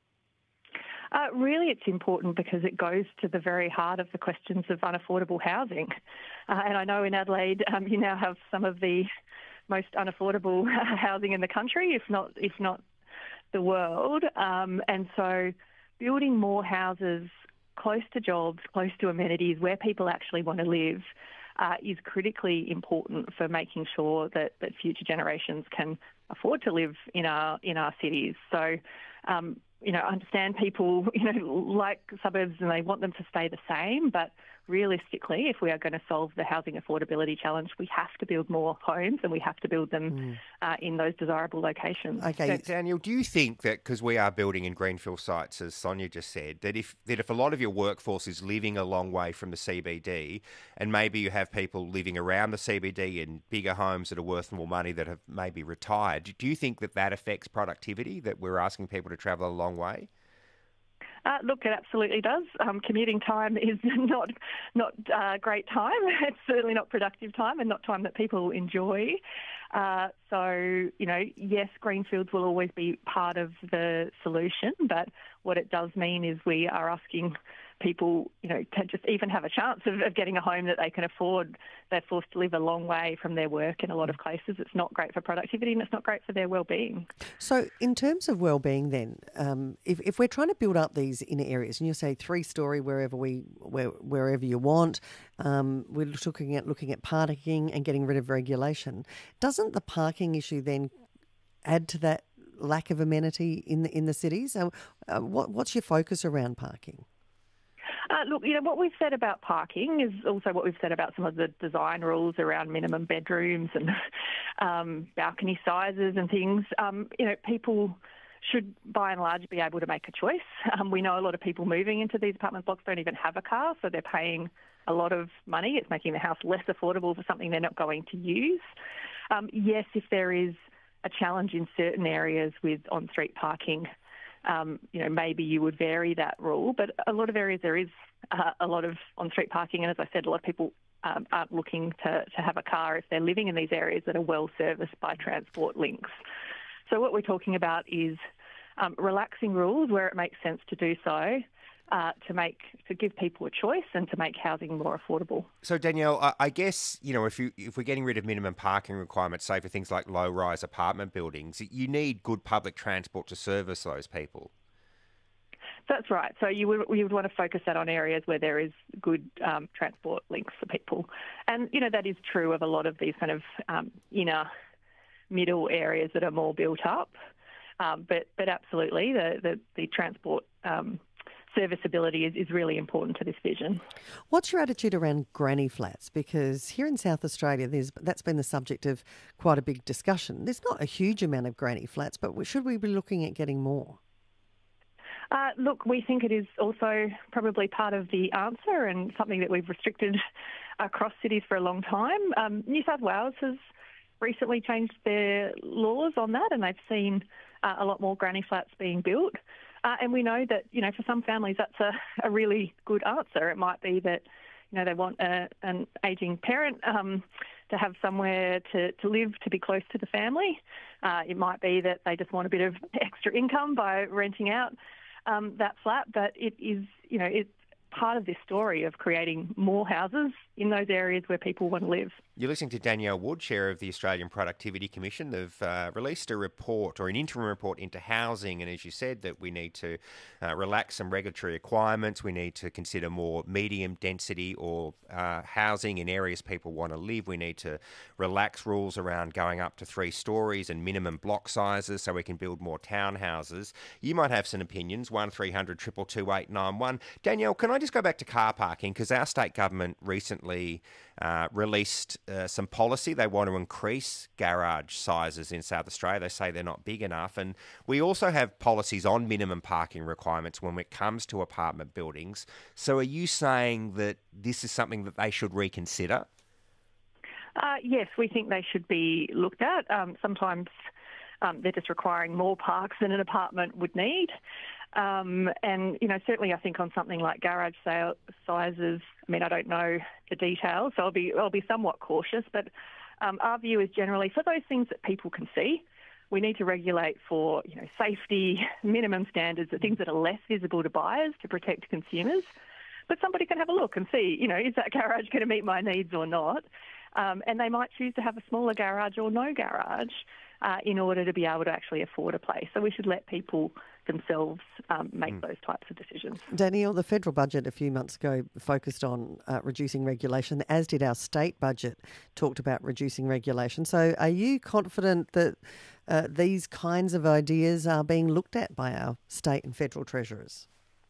[SPEAKER 8] Uh, really, it's important because it goes to the very heart of the questions of unaffordable housing. Uh, and I know in Adelaide, um, you now have some of the most unaffordable housing in the country, if not if not the world. Um, and so building more houses close to jobs, close to amenities, where people actually want to live, uh, is critically important for making sure that, that future generations can afford to live in our in our cities. So, um, you know, I understand people, you know, like suburbs and they want them to stay the same, but realistically, if we are going to solve the housing affordability challenge, we have to build more homes and we have to build them mm. uh, in those desirable locations.
[SPEAKER 12] Okay, Daniel, do you think that because we are building in greenfield sites, as Sonia just said, that if that if a lot of your workforce is living a long way from the C B D, and maybe you have people living around the C B D in bigger homes that are worth more money that have maybe retired, do you think that that affects productivity, that we're asking people to travel a long way?
[SPEAKER 8] Uh, look, it absolutely does. Um, commuting time is not not uh, great time. It's certainly not productive time and not time that people enjoy. Uh, so, you know, yes, greenfields will always be part of the solution, but what it does mean is we are asking people, you know, to just even have a chance of, of getting a home that they can afford. They're forced to live a long way from their work in a lot of cases. It's not great for productivity and it's not great for their well-being.
[SPEAKER 10] So in terms of well-being then, um, if, if we're trying to build up these inner areas, and you say three-storey wherever we where, wherever you want, um, we're looking at looking at parking and getting rid of regulation. Doesn't the parking issue then add to that lack of amenity in the, in the cities? Uh, uh, what, what's your focus around parking?
[SPEAKER 8] Uh, look, you know, what we've said about parking is also what we've said about some of the design rules around minimum bedrooms and um, balcony sizes and things. Um, you know, people should, by and large, be able to make a choice. Um, we know a lot of people moving into these apartment blocks don't even have a car, so they're paying a lot of money. It's making the house less affordable for something they're not going to use. Um, yes, if there is a challenge in certain areas with on-street parking, Um, you know, maybe you would vary that rule, but a lot of areas there is uh, a lot of on-street parking, and as I said, a lot of people um, aren't looking to, to have a car if they're living in these areas that are well serviced by transport links. So what we're talking about is um, relaxing rules where it makes sense to do so, uh, to make to give people a choice and to make housing more affordable.
[SPEAKER 12] So Danielle, I, I guess you know if you if we're getting rid of minimum parking requirements, say for things like low-rise apartment buildings, you need good public transport to service those people.
[SPEAKER 8] That's right. So you would you would want to focus that on areas where there is good um, transport links for people, and you know that is true of a lot of these kind of um, inner middle areas that are more built up. Um, but but absolutely, the the, the transport um, serviceability is, is really important to this vision.
[SPEAKER 10] What's your attitude around granny flats? Because here in South Australia, there's that's been the subject of quite a big discussion. There's not a huge amount of granny flats, but should we be looking at getting more?
[SPEAKER 8] Uh, look, we think it is also probably part of the answer and something that we've restricted across cities for a long time. Um, New South Wales has recently changed their laws on that, and they've seen uh, a lot more granny flats being built. Uh, and we know that, you know, for some families that's a, a really good answer. It might be that, you know, they want a, an ageing parent um, to have somewhere to, to live, to be close to the family. Uh, it might be that they just want a bit of extra income by renting out um, that flat. But it is, you know, it's part of this story of creating more houses in those areas where people want to live.
[SPEAKER 12] You're listening to Danielle Wood, Chair of the Australian Productivity Commission. They've uh, released a report or an interim report into housing, and as you said, that we need to uh, relax some regulatory requirements. We need to consider more medium density or uh, housing in areas people want to live. We need to relax rules around going up to three storeys and minimum block sizes so we can build more townhouses. You might have some opinions, one three hundred two two two eight nine one. Danielle, can I just go back to car parking? Because our state government recently uh, released uh, some policy. They want to increase garage sizes in South Australia. They say they're not big enough. And we also have policies on minimum parking requirements when it comes to apartment buildings. So are you saying that this is something that they should reconsider?
[SPEAKER 8] Uh, yes, we think they should be looked at. Um, sometimes um, they're just requiring more parks than an apartment would need. Um, and, you know, certainly I think on something like garage sale sizes, I mean, I don't know the details, so I'll be, I'll be somewhat cautious. But um, our view is generally for those things that people can see, we need to regulate for, you know, safety, minimum standards, the things that are less visible to buyers to protect consumers. But somebody can have a look and see, you know, is that garage going to meet my needs or not? Um, and they might choose to have a smaller garage or no garage uh, in order to be able to actually afford a place. So we should let people themselves um, make mm. those types of decisions.
[SPEAKER 10] Danielle, the federal budget a few months ago focused on uh, reducing regulation, as did our state budget, talked about reducing regulation. So are you confident that uh, these kinds of ideas are being looked at by our state and federal treasurers?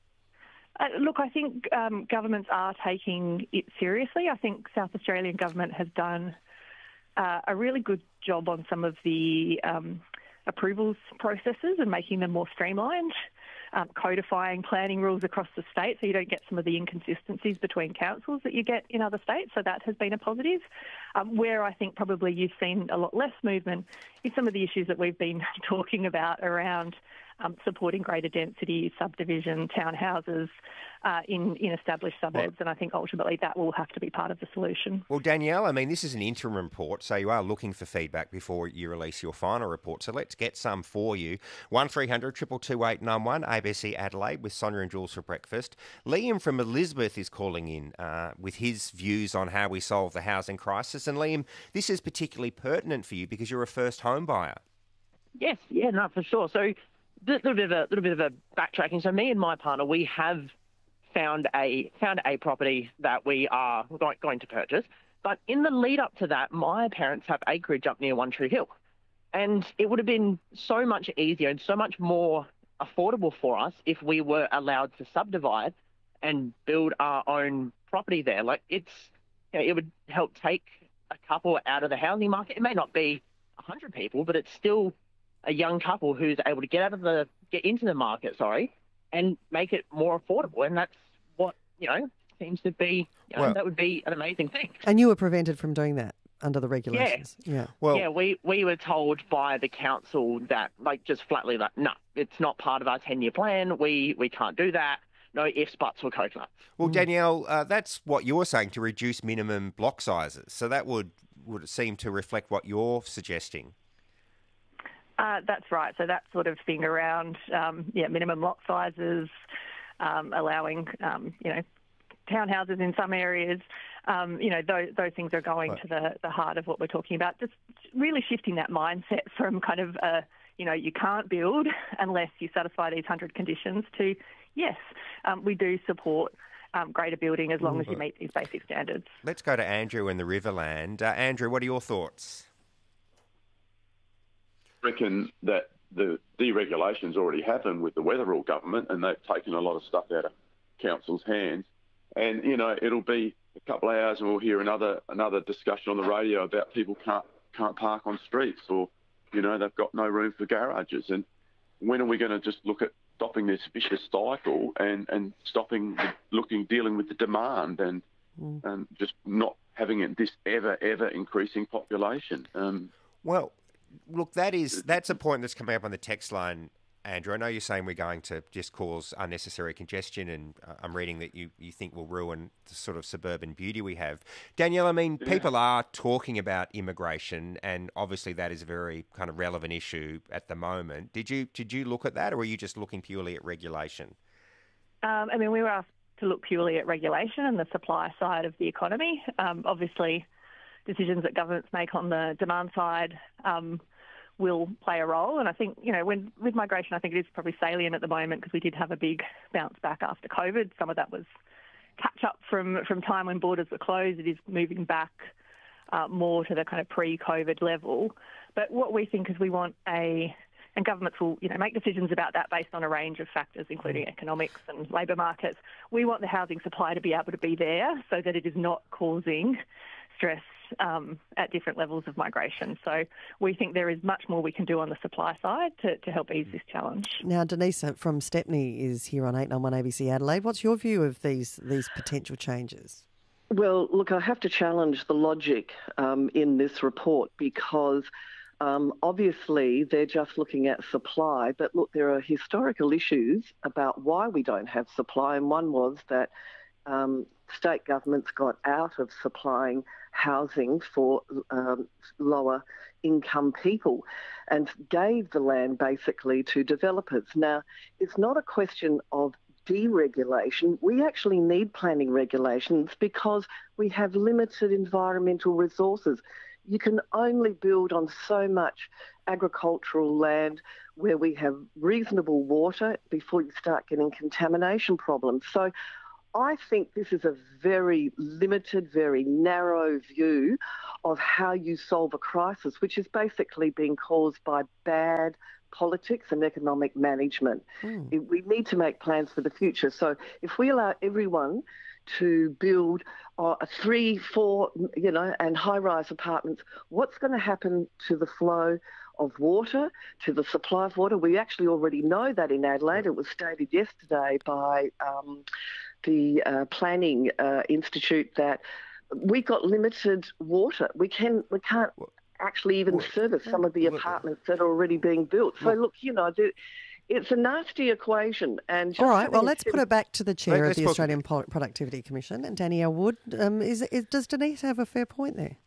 [SPEAKER 8] Uh, look, I think um, governments are taking it seriously. I think South Australian government has done uh, a really good job on some of the um, approvals processes and making them more streamlined, um, codifying planning rules across the state so you don't get some of the inconsistencies between councils that you get in other states. So that has been a positive. Um, where I think probably you've seen a lot less movement is some of the issues that we've been talking about around Um, supporting greater density, subdivision, townhouses uh, in, in established suburbs. And I think ultimately that will have to be part of the solution.
[SPEAKER 12] Well, Danielle, I mean, this is an interim report, so you are looking for feedback before you release your final report. So let's get some for you. one three hundred two two two eight nine one, A B C Adelaide with Sonia and Jules for breakfast. Liam from Elizabeth is calling in uh, with his views on how we solve the housing crisis. And Liam, this is particularly pertinent for you because you're a first home buyer.
[SPEAKER 11] Yes, yeah, no, for sure. So a little bit of a little bit of a backtracking. So me and my partner, we have found a found a property that we are going, going to purchase. But in the lead up to that, my parents have acreage up near One Tree Hill, and it would have been so much easier and so much more affordable for us if we were allowed to subdivide and build our own property there. Like it's, you know, it would help take a couple out of the housing market. It may not be a hundred people, but it's still a young couple who's able to get out of the get into the market, sorry, and make it more affordable. And that's what, you know, seems to be, you know, well, that would be an amazing thing.
[SPEAKER 10] And you were prevented from doing that under the regulations.
[SPEAKER 11] Yeah.
[SPEAKER 10] Yeah.
[SPEAKER 11] Well, yeah, we, we were told by the council that, like, just flatly, like, no, it's not part of our ten-year plan. We, we can't do that. No ifs, buts, or coconuts.
[SPEAKER 12] Well, Danielle, uh, that's what you're saying, to reduce minimum block sizes. So that would, would seem to reflect what you're suggesting.
[SPEAKER 8] Uh, that's right. So that sort of thing around, um, yeah, minimum lot sizes, um, allowing, um, you know, townhouses in some areas, um, you know, those, those things are going right to the, the heart of what we're talking about. Just really shifting that mindset from kind of, uh, you know, you can't build unless you satisfy these hundred conditions to, yes, um, we do support um, greater building as long mm-hmm. as you meet these basic standards.
[SPEAKER 12] Let's go to Andrew in the Riverland. Uh, Andrew, what are your thoughts?
[SPEAKER 15] Reckon that the deregulation's already happened with the Weatherall government, and they've taken a lot of stuff out of council's hands. And you know, it'll be a couple of hours, and we'll hear another another discussion on the radio about people can't can't park on streets, or you know, they've got no room for garages. And when are we going to just look at stopping this vicious cycle and and stopping the, looking dealing with the demand and mm. and just not having it this ever ever increasing population? Um,
[SPEAKER 12] well. Look, that is that's a point that's coming up on the text line, Andrew. I know you're saying we're going to just cause unnecessary congestion, and uh, I'm reading that you, you think will ruin the sort of suburban beauty we have. Danielle, I mean, yeah. people are talking about immigration, and obviously that is a very kind of relevant issue at the moment. Did you did you look at that, or were you just looking purely at regulation?
[SPEAKER 8] Um, I mean, we were asked to look purely at regulation and the supply side of the economy. Um, obviously, decisions that governments make on the demand side um, will play a role. And I think, you know, when with migration, I think it is probably salient at the moment because we did have a big bounce back after COVID. Some of that was catch up from, from time when borders were closed. It is moving back uh, more to the kind of pre-COVID level. But what we think is we want a, and governments will, you know, make decisions about that based on a range of factors, including economics and labour markets. We want the housing supply to be able to be there so that it is not causing stress um, at different levels of migration. So we think there is much more we can do on the supply side to, to help ease this challenge.
[SPEAKER 10] Now, Denise from Stepney is here on eight nine one A B C Adelaide. What's your view of these these potential changes?
[SPEAKER 16] Well, look, I have to challenge the logic um, in this report because um, obviously they're just looking at supply. But look, there are historical issues about why we don't have supply, and one was that um, state governments got out of supplying housing for um, lower income people and gave the land basically to developers. Now, it's not a question of deregulation. We actually need planning regulations because we have limited environmental resources. You can only build on so much agricultural land where we have reasonable water before you start getting contamination problems. So I think this is a very limited, very narrow view of how you solve a crisis, which is basically being caused by bad politics and economic management. Mm. We need to make plans for the future. So if we allow everyone to build uh, a three, four, you know, and high-rise apartments, what's going to happen to the flow of water, to the supply of water? We actually already know that in Adelaide. It was stated yesterday by um, the uh, Planning uh, Institute that we've got limited water. We can we can't actually even service some of the apartments that are already being built. So look, you know, the, it's a nasty equation. And just
[SPEAKER 10] all right, well, let's
[SPEAKER 16] said,
[SPEAKER 10] put it back to the chair
[SPEAKER 16] Let,
[SPEAKER 10] of the Australian put... Productivity Commission, and Danielle Wood. Um, is, is does Denise have a fair point there?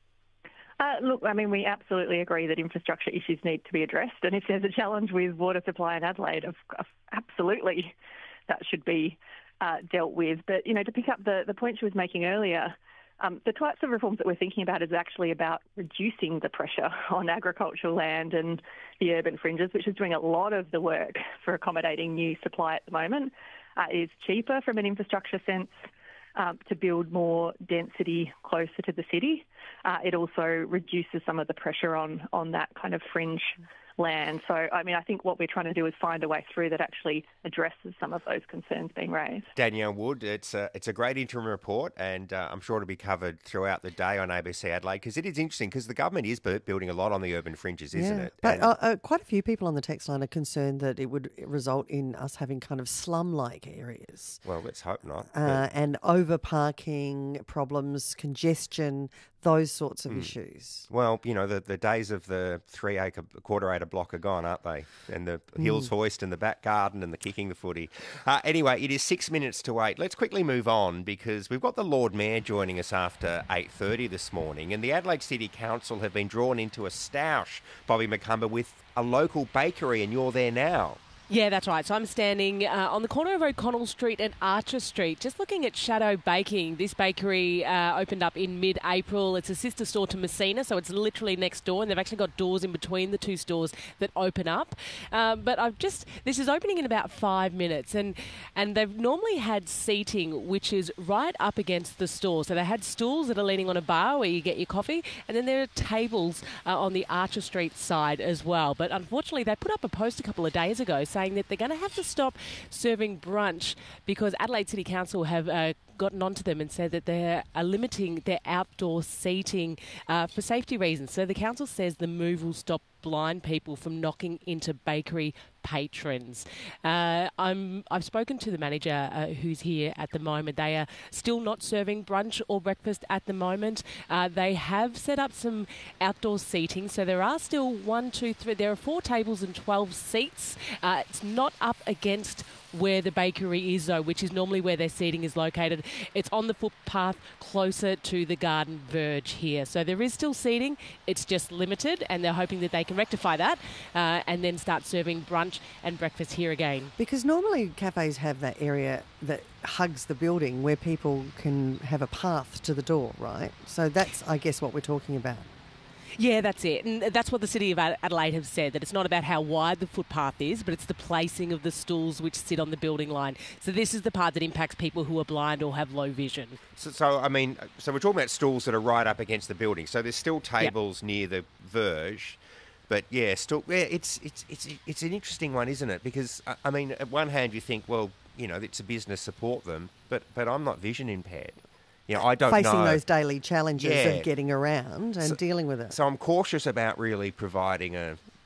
[SPEAKER 8] Uh, look, I mean, we absolutely agree that infrastructure issues need to be addressed, and if there's a challenge with water supply in Adelaide, of, of absolutely that should be uh, dealt with. But, you know, to pick up the, the point she was making earlier, um, the types of reforms that we're thinking about is actually about reducing the pressure on agricultural land and the urban fringes, which is doing a lot of the work for accommodating new supply at the moment. Uh, it is cheaper from an infrastructure sense Um, to build more density closer to the city. Uh, it also reduces some of the pressure on, on that kind of fringe land. So, I mean, I think what we're trying to do is find a way through that actually addresses some of those concerns being raised.
[SPEAKER 12] Danielle Wood, it's a, it's a great interim report, and uh, I'm sure it'll be covered throughout the day on A B C Adelaide, because it is interesting, because the government is building a lot on the urban fringes, isn't
[SPEAKER 10] yeah.
[SPEAKER 12] it?
[SPEAKER 10] But
[SPEAKER 12] and...
[SPEAKER 10] uh, uh, quite a few people on the text line are concerned that it would result in us having kind of slum-like areas.
[SPEAKER 12] Well, let's hope not.
[SPEAKER 10] Uh, and over-parking problems, congestion, those sorts of
[SPEAKER 12] mm.
[SPEAKER 10] issues.
[SPEAKER 12] Well, you know, the, the days of the three-acre, quarter-acre block are gone, aren't they? And the hills
[SPEAKER 10] Mm.
[SPEAKER 12] hoist and the back garden and the kicking the footy. Uh, anyway, it is six minutes to eight. Let's quickly move on, because we've got the Lord Mayor joining us after eight thirty this morning, and the Adelaide City Council have been drawn into a stoush, Bobby McCumber, with a local bakery, and you're there now.
[SPEAKER 17] Yeah, that's right. So I'm standing uh, on the corner of O'Connell Street and Archer Street, just looking at Shadow Baking. This bakery uh, opened up in mid-April. It's a sister store to Messina, so it's literally next door, and they've actually got doors in between the two stores that open up. Um, but I've just this is opening in about five minutes, and and they've normally had seating which is right up against the store. So they had stools that are leaning on a bar where you get your coffee, and then there are tables uh, on the Archer Street side as well. But unfortunately, they put up a post a couple of days ago saying that they're going to have to stop serving brunch because Adelaide City Council have uh, gotten onto them and said that they are limiting their outdoor seating uh, for safety reasons. So the council says the move will stop blind people from knocking into bakery patrons. Uh, I'm, I've spoken to the manager uh, who's here at the moment. They are still not serving brunch or breakfast at the moment. Uh, they have set up some outdoor seating, so there are still one, two, three, there are four tables and twelve seats. Uh, it's not up against where the bakery is, though, which is normally where their seating is located. It's on the footpath closer to the garden verge here. So there is still seating. It's just limited, and they're hoping that they can rectify that uh, and then start serving brunch and breakfast here again.
[SPEAKER 10] Because normally cafes have that area that hugs the building where people can have a path to the door, right? So that's, I guess, what we're talking about.
[SPEAKER 17] Yeah, that's it. And that's what the City of Adelaide have said, that it's not about how wide the footpath is, but it's the placing of the stools which sit on the building line. So this is the part that impacts people who are blind or have low vision.
[SPEAKER 12] So, so I mean, so we're talking about stools that are right up against the building. So there's still tables yep. near the verge. But yeah, still, yeah, it's it's it's it's an interesting one, isn't it? Because I mean, at one hand you think, well, you know, it's a business, support them, but but I'm not vision impaired. You know, I don't
[SPEAKER 10] Facing
[SPEAKER 12] know.
[SPEAKER 10] those daily challenges
[SPEAKER 12] yeah.
[SPEAKER 10] of getting around and
[SPEAKER 12] so,
[SPEAKER 10] dealing with it.
[SPEAKER 12] So I'm cautious about really providing a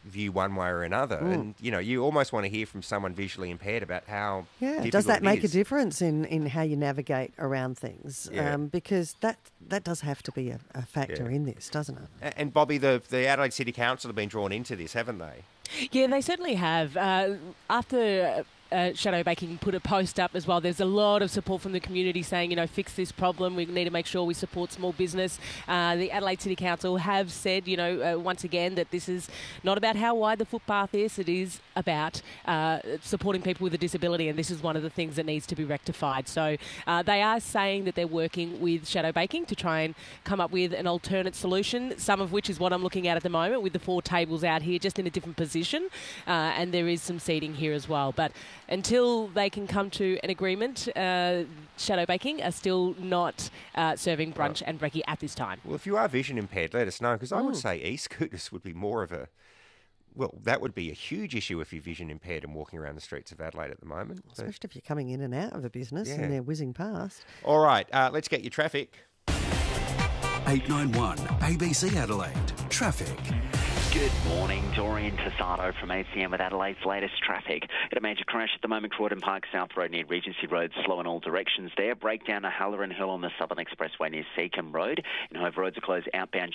[SPEAKER 12] view one way or another.
[SPEAKER 10] Mm.
[SPEAKER 12] And, you know, you almost want to hear from someone visually impaired about how
[SPEAKER 10] Yeah,
[SPEAKER 12] difficult
[SPEAKER 10] does that
[SPEAKER 12] it
[SPEAKER 10] make a
[SPEAKER 12] is.
[SPEAKER 10] difference in, in how you navigate around things?
[SPEAKER 12] Yeah.
[SPEAKER 10] Um, because that that does have to be a, a factor
[SPEAKER 12] Yeah.
[SPEAKER 10] in this, doesn't it?
[SPEAKER 12] A- And, Bobby, the, the Adelaide City Council have been drawn into this, haven't they?
[SPEAKER 17] Yeah, they certainly have. Uh, after uh, Shadow Baking put a post up as well, there's a lot of support from the community saying, you know, fix this problem. We need to make sure we support small business. Uh, the Adelaide City Council have said, you know, uh, once again that this is not about how wide the footpath is. It is about uh, supporting people with a disability, and this is one of the things that needs to be rectified. So uh, they are saying that they're working with Shadow Baking to try and come up with an alternate solution, some of which is what I'm looking at at the moment with the four tables out here just in a different position, uh, and there is some seating here as well. But until they can come to an agreement, uh, Shadow Baking are still not uh, serving brunch and brekkie at this time.
[SPEAKER 12] Well, if you are vision impaired, let us know, because I would
[SPEAKER 17] Mm.
[SPEAKER 12] say e-scooters would be more of a... Well, that would be a huge issue if you're vision impaired and walking around the streets of Adelaide at the moment. But-
[SPEAKER 10] Especially if you're coming in and out of a business
[SPEAKER 12] Yeah.
[SPEAKER 10] and they're whizzing past.
[SPEAKER 12] All right, uh, let's get your traffic.
[SPEAKER 9] eight nine one A B C Adelaide. Traffic.
[SPEAKER 6] Good morning, Dorian Tassado from A C M with Adelaide's latest traffic. Got a major crash at the moment, Croydon Park South Road near Regency Road, slow in all directions there. Breakdown to Halloran Hill on the Southern Expressway near Seacombe Road. And Hove roads are closed outbound